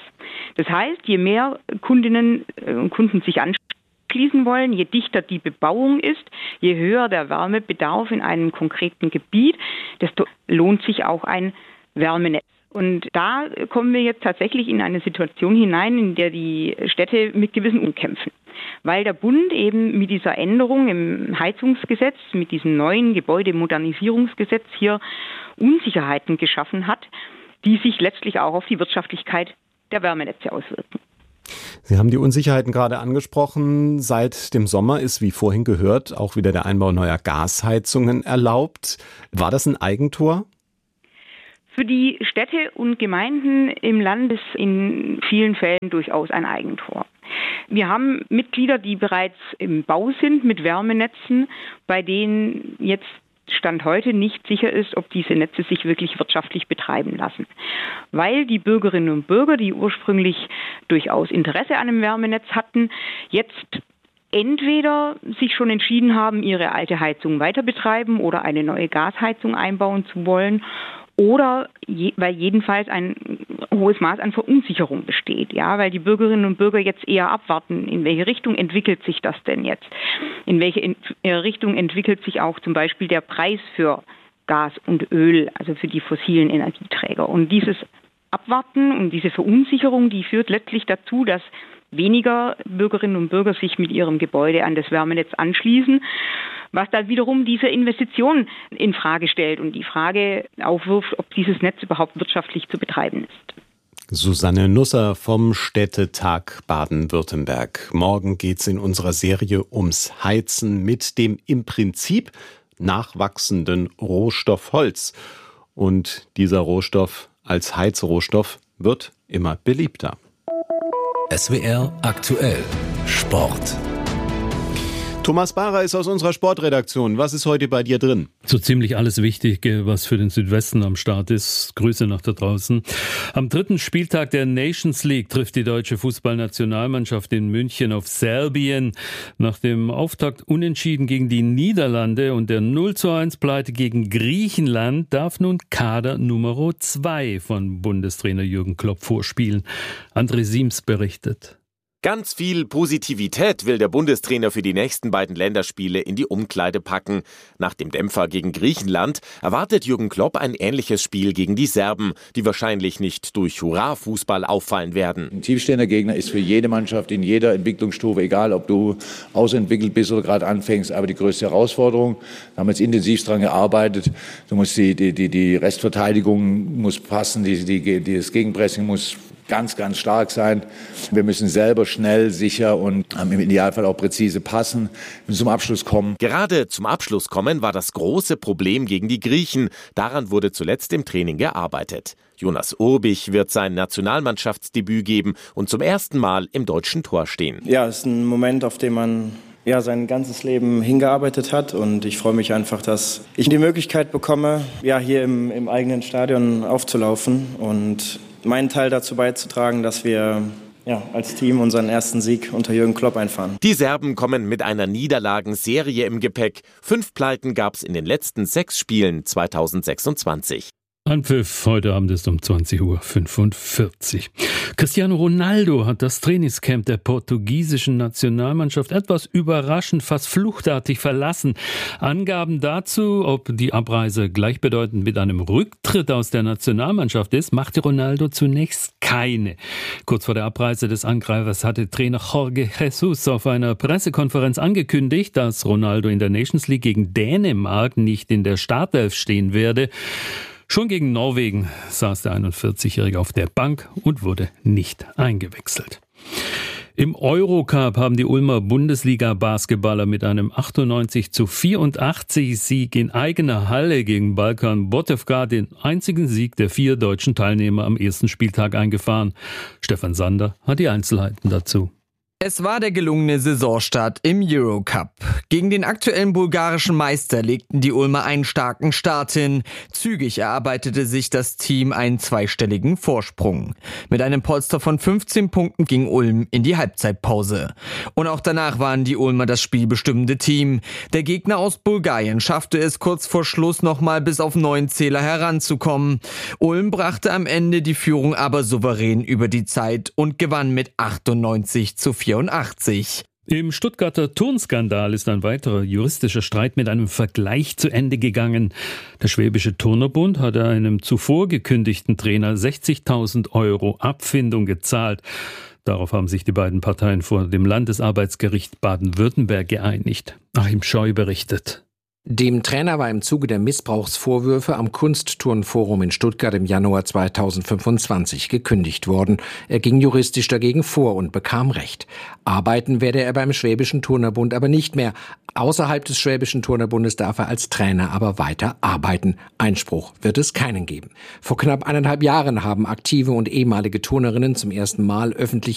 Das heißt, je mehr Kundinnen und Kunden sich anschließen wollen, je dichter die Bebauung ist, je höher der Wärmebedarf in einem konkreten Gebiet, desto lohnt sich auch ein Wärmenetz. Und da kommen wir jetzt tatsächlich in eine Situation hinein, in der die Städte mit gewissen Unsicherheiten kämpfen. Weil der Bund eben mit dieser Änderung im Heizungsgesetz, mit diesem neuen Gebäudemodernisierungsgesetz hier Unsicherheiten geschaffen hat, die sich letztlich auch auf die Wirtschaftlichkeit der Wärmenetze auswirken. Sie haben die Unsicherheiten gerade angesprochen. Seit dem Sommer ist, wie vorhin gehört, auch wieder der Einbau neuer Gasheizungen erlaubt. War das ein Eigentor? Für die Städte und Gemeinden im Land ist in vielen Fällen durchaus ein Eigentor. Wir haben Mitglieder, die bereits im Bau sind mit Wärmenetzen, bei denen jetzt Stand heute nicht sicher ist, ob diese Netze sich wirklich wirtschaftlich betreiben lassen. Weil die Bürgerinnen und Bürger, die ursprünglich durchaus Interesse an einem Wärmenetz hatten, jetzt entweder sich schon entschieden haben, ihre alte Heizung weiter betreiben oder eine neue Gasheizung einbauen zu wollen, oder je, weil jedenfalls ein hohes Maß an Verunsicherung besteht, ja, weil die Bürgerinnen und Bürger jetzt eher abwarten, in welche Richtung entwickelt sich das denn jetzt? In welche Ent- Richtung entwickelt sich auch zum Beispiel der Preis für Gas und Öl, also für die fossilen Energieträger? Und dieses Abwarten und diese Verunsicherung, die führt letztlich dazu, dass weniger Bürgerinnen und Bürger sich mit ihrem Gebäude an das Wärmenetz anschließen, was dann wiederum diese Investition in Frage stellt und die Frage aufwirft, ob dieses Netz überhaupt wirtschaftlich zu betreiben ist. Susanne Nusser vom Städtetag Baden-Württemberg. Morgen geht's in unserer Serie ums Heizen mit dem im Prinzip nachwachsenden Rohstoff Holz. Und dieser Rohstoff als Heizrohstoff wird immer beliebter. S W R aktuell Sport. Thomas Bahrer ist aus unserer Sportredaktion. Was ist heute bei dir drin? So ziemlich alles Wichtige, was für den Südwesten am Start ist. Grüße nach da draußen. Am dritten Spieltag der Nations League trifft die deutsche Fußballnationalmannschaft in München auf Serbien. Nach dem Auftakt Unentschieden gegen die Niederlande und der null zu eins Pleite gegen Griechenland darf nun Kader Nummer zwei von Bundestrainer Jürgen Klopp vorspielen. André Siems berichtet. Ganz viel Positivität will der Bundestrainer für die nächsten beiden Länderspiele in die Umkleide packen. Nach dem Dämpfer gegen Griechenland erwartet Jürgen Klopp ein ähnliches Spiel gegen die Serben, die wahrscheinlich nicht durch Hurra-Fußball auffallen werden. Ein tiefstehender Gegner ist für jede Mannschaft in jeder Entwicklungsstufe, egal ob du ausentwickelt bist oder gerade anfängst, aber die größte Herausforderung. Wir haben jetzt intensiv daran gearbeitet. Du musst die, die, die, die Restverteidigung muss passen, die, die, die, das Gegenpressing muss ganz, ganz stark sein. Wir müssen selber schnell, sicher und im Idealfall auch präzise passen und zum Abschluss kommen. Gerade zum Abschluss kommen war das große Problem gegen die Griechen. Daran wurde zuletzt im Training gearbeitet. Jonas Urbich wird sein Nationalmannschaftsdebüt geben und zum ersten Mal im deutschen Tor stehen. Ja, es ist ein Moment, auf den man ja, sein ganzes Leben hingearbeitet hat, und ich freue mich einfach, dass ich die Möglichkeit bekomme, ja, hier im, im eigenen Stadion aufzulaufen und meinen Teil dazu beizutragen, dass wir ja, als Team unseren ersten Sieg unter Jürgen Klopp einfahren. Die Serben kommen mit einer Niederlagenserie im Gepäck. Fünf Pleiten gab es in den letzten sechs Spielen zweitausendsechsundzwanzig. Anpfiff heute Abend ist um zwanzig Uhr fünfundvierzig. Cristiano Ronaldo hat das Trainingscamp der portugiesischen Nationalmannschaft etwas überraschend, fast fluchtartig verlassen. Angaben dazu, ob die Abreise gleichbedeutend mit einem Rücktritt aus der Nationalmannschaft ist, machte Ronaldo zunächst keine. Kurz vor der Abreise des Angreifers hatte Trainer Jorge Jesus auf einer Pressekonferenz angekündigt, dass Ronaldo in der Nations League gegen Dänemark nicht in der Startelf stehen werde. Schon gegen Norwegen saß der einundvierzigjährige auf der Bank und wurde nicht eingewechselt. Im Eurocup haben die Ulmer Bundesliga-Basketballer mit einem achtundneunzig zu vierundachtzig Sieg in eigener Halle gegen Balkan Botev den einzigen Sieg der vier deutschen Teilnehmer am ersten Spieltag eingefahren. Stefan Sander hat die Einzelheiten dazu. Es war der gelungene Saisonstart im Eurocup. Gegen den aktuellen bulgarischen Meister legten die Ulmer einen starken Start hin. Zügig erarbeitete sich das Team einen zweistelligen Vorsprung. Mit einem Polster von fünfzehn Punkten ging Ulm in die Halbzeitpause. Und auch danach waren die Ulmer das spielbestimmende Team. Der Gegner aus Bulgarien schaffte es kurz vor Schluss nochmal bis auf neun Zähler heranzukommen. Ulm brachte am Ende die Führung aber souverän über die Zeit und gewann mit achtundneunzig zu vierundachtzig. Im Stuttgarter Turnskandal ist ein weiterer juristischer Streit mit einem Vergleich zu Ende gegangen. Der Schwäbische Turnerbund hatte einem zuvor gekündigten Trainer sechzigtausend Euro Abfindung gezahlt. Darauf haben sich die beiden Parteien vor dem Landesarbeitsgericht Baden-Württemberg geeinigt. Achim Scheu berichtet. Dem Trainer war im Zuge der Missbrauchsvorwürfe am Kunstturnforum in Stuttgart im Januar zweitausendfünfundzwanzig gekündigt worden. Er ging juristisch dagegen vor und bekam Recht. Arbeiten werde er beim Schwäbischen Turnerbund aber nicht mehr. Außerhalb des Schwäbischen Turnerbundes darf er als Trainer aber weiter arbeiten. Einspruch wird es keinen geben. Vor knapp eineinhalb Jahren haben aktive und ehemalige Turnerinnen zum ersten Mal öffentlich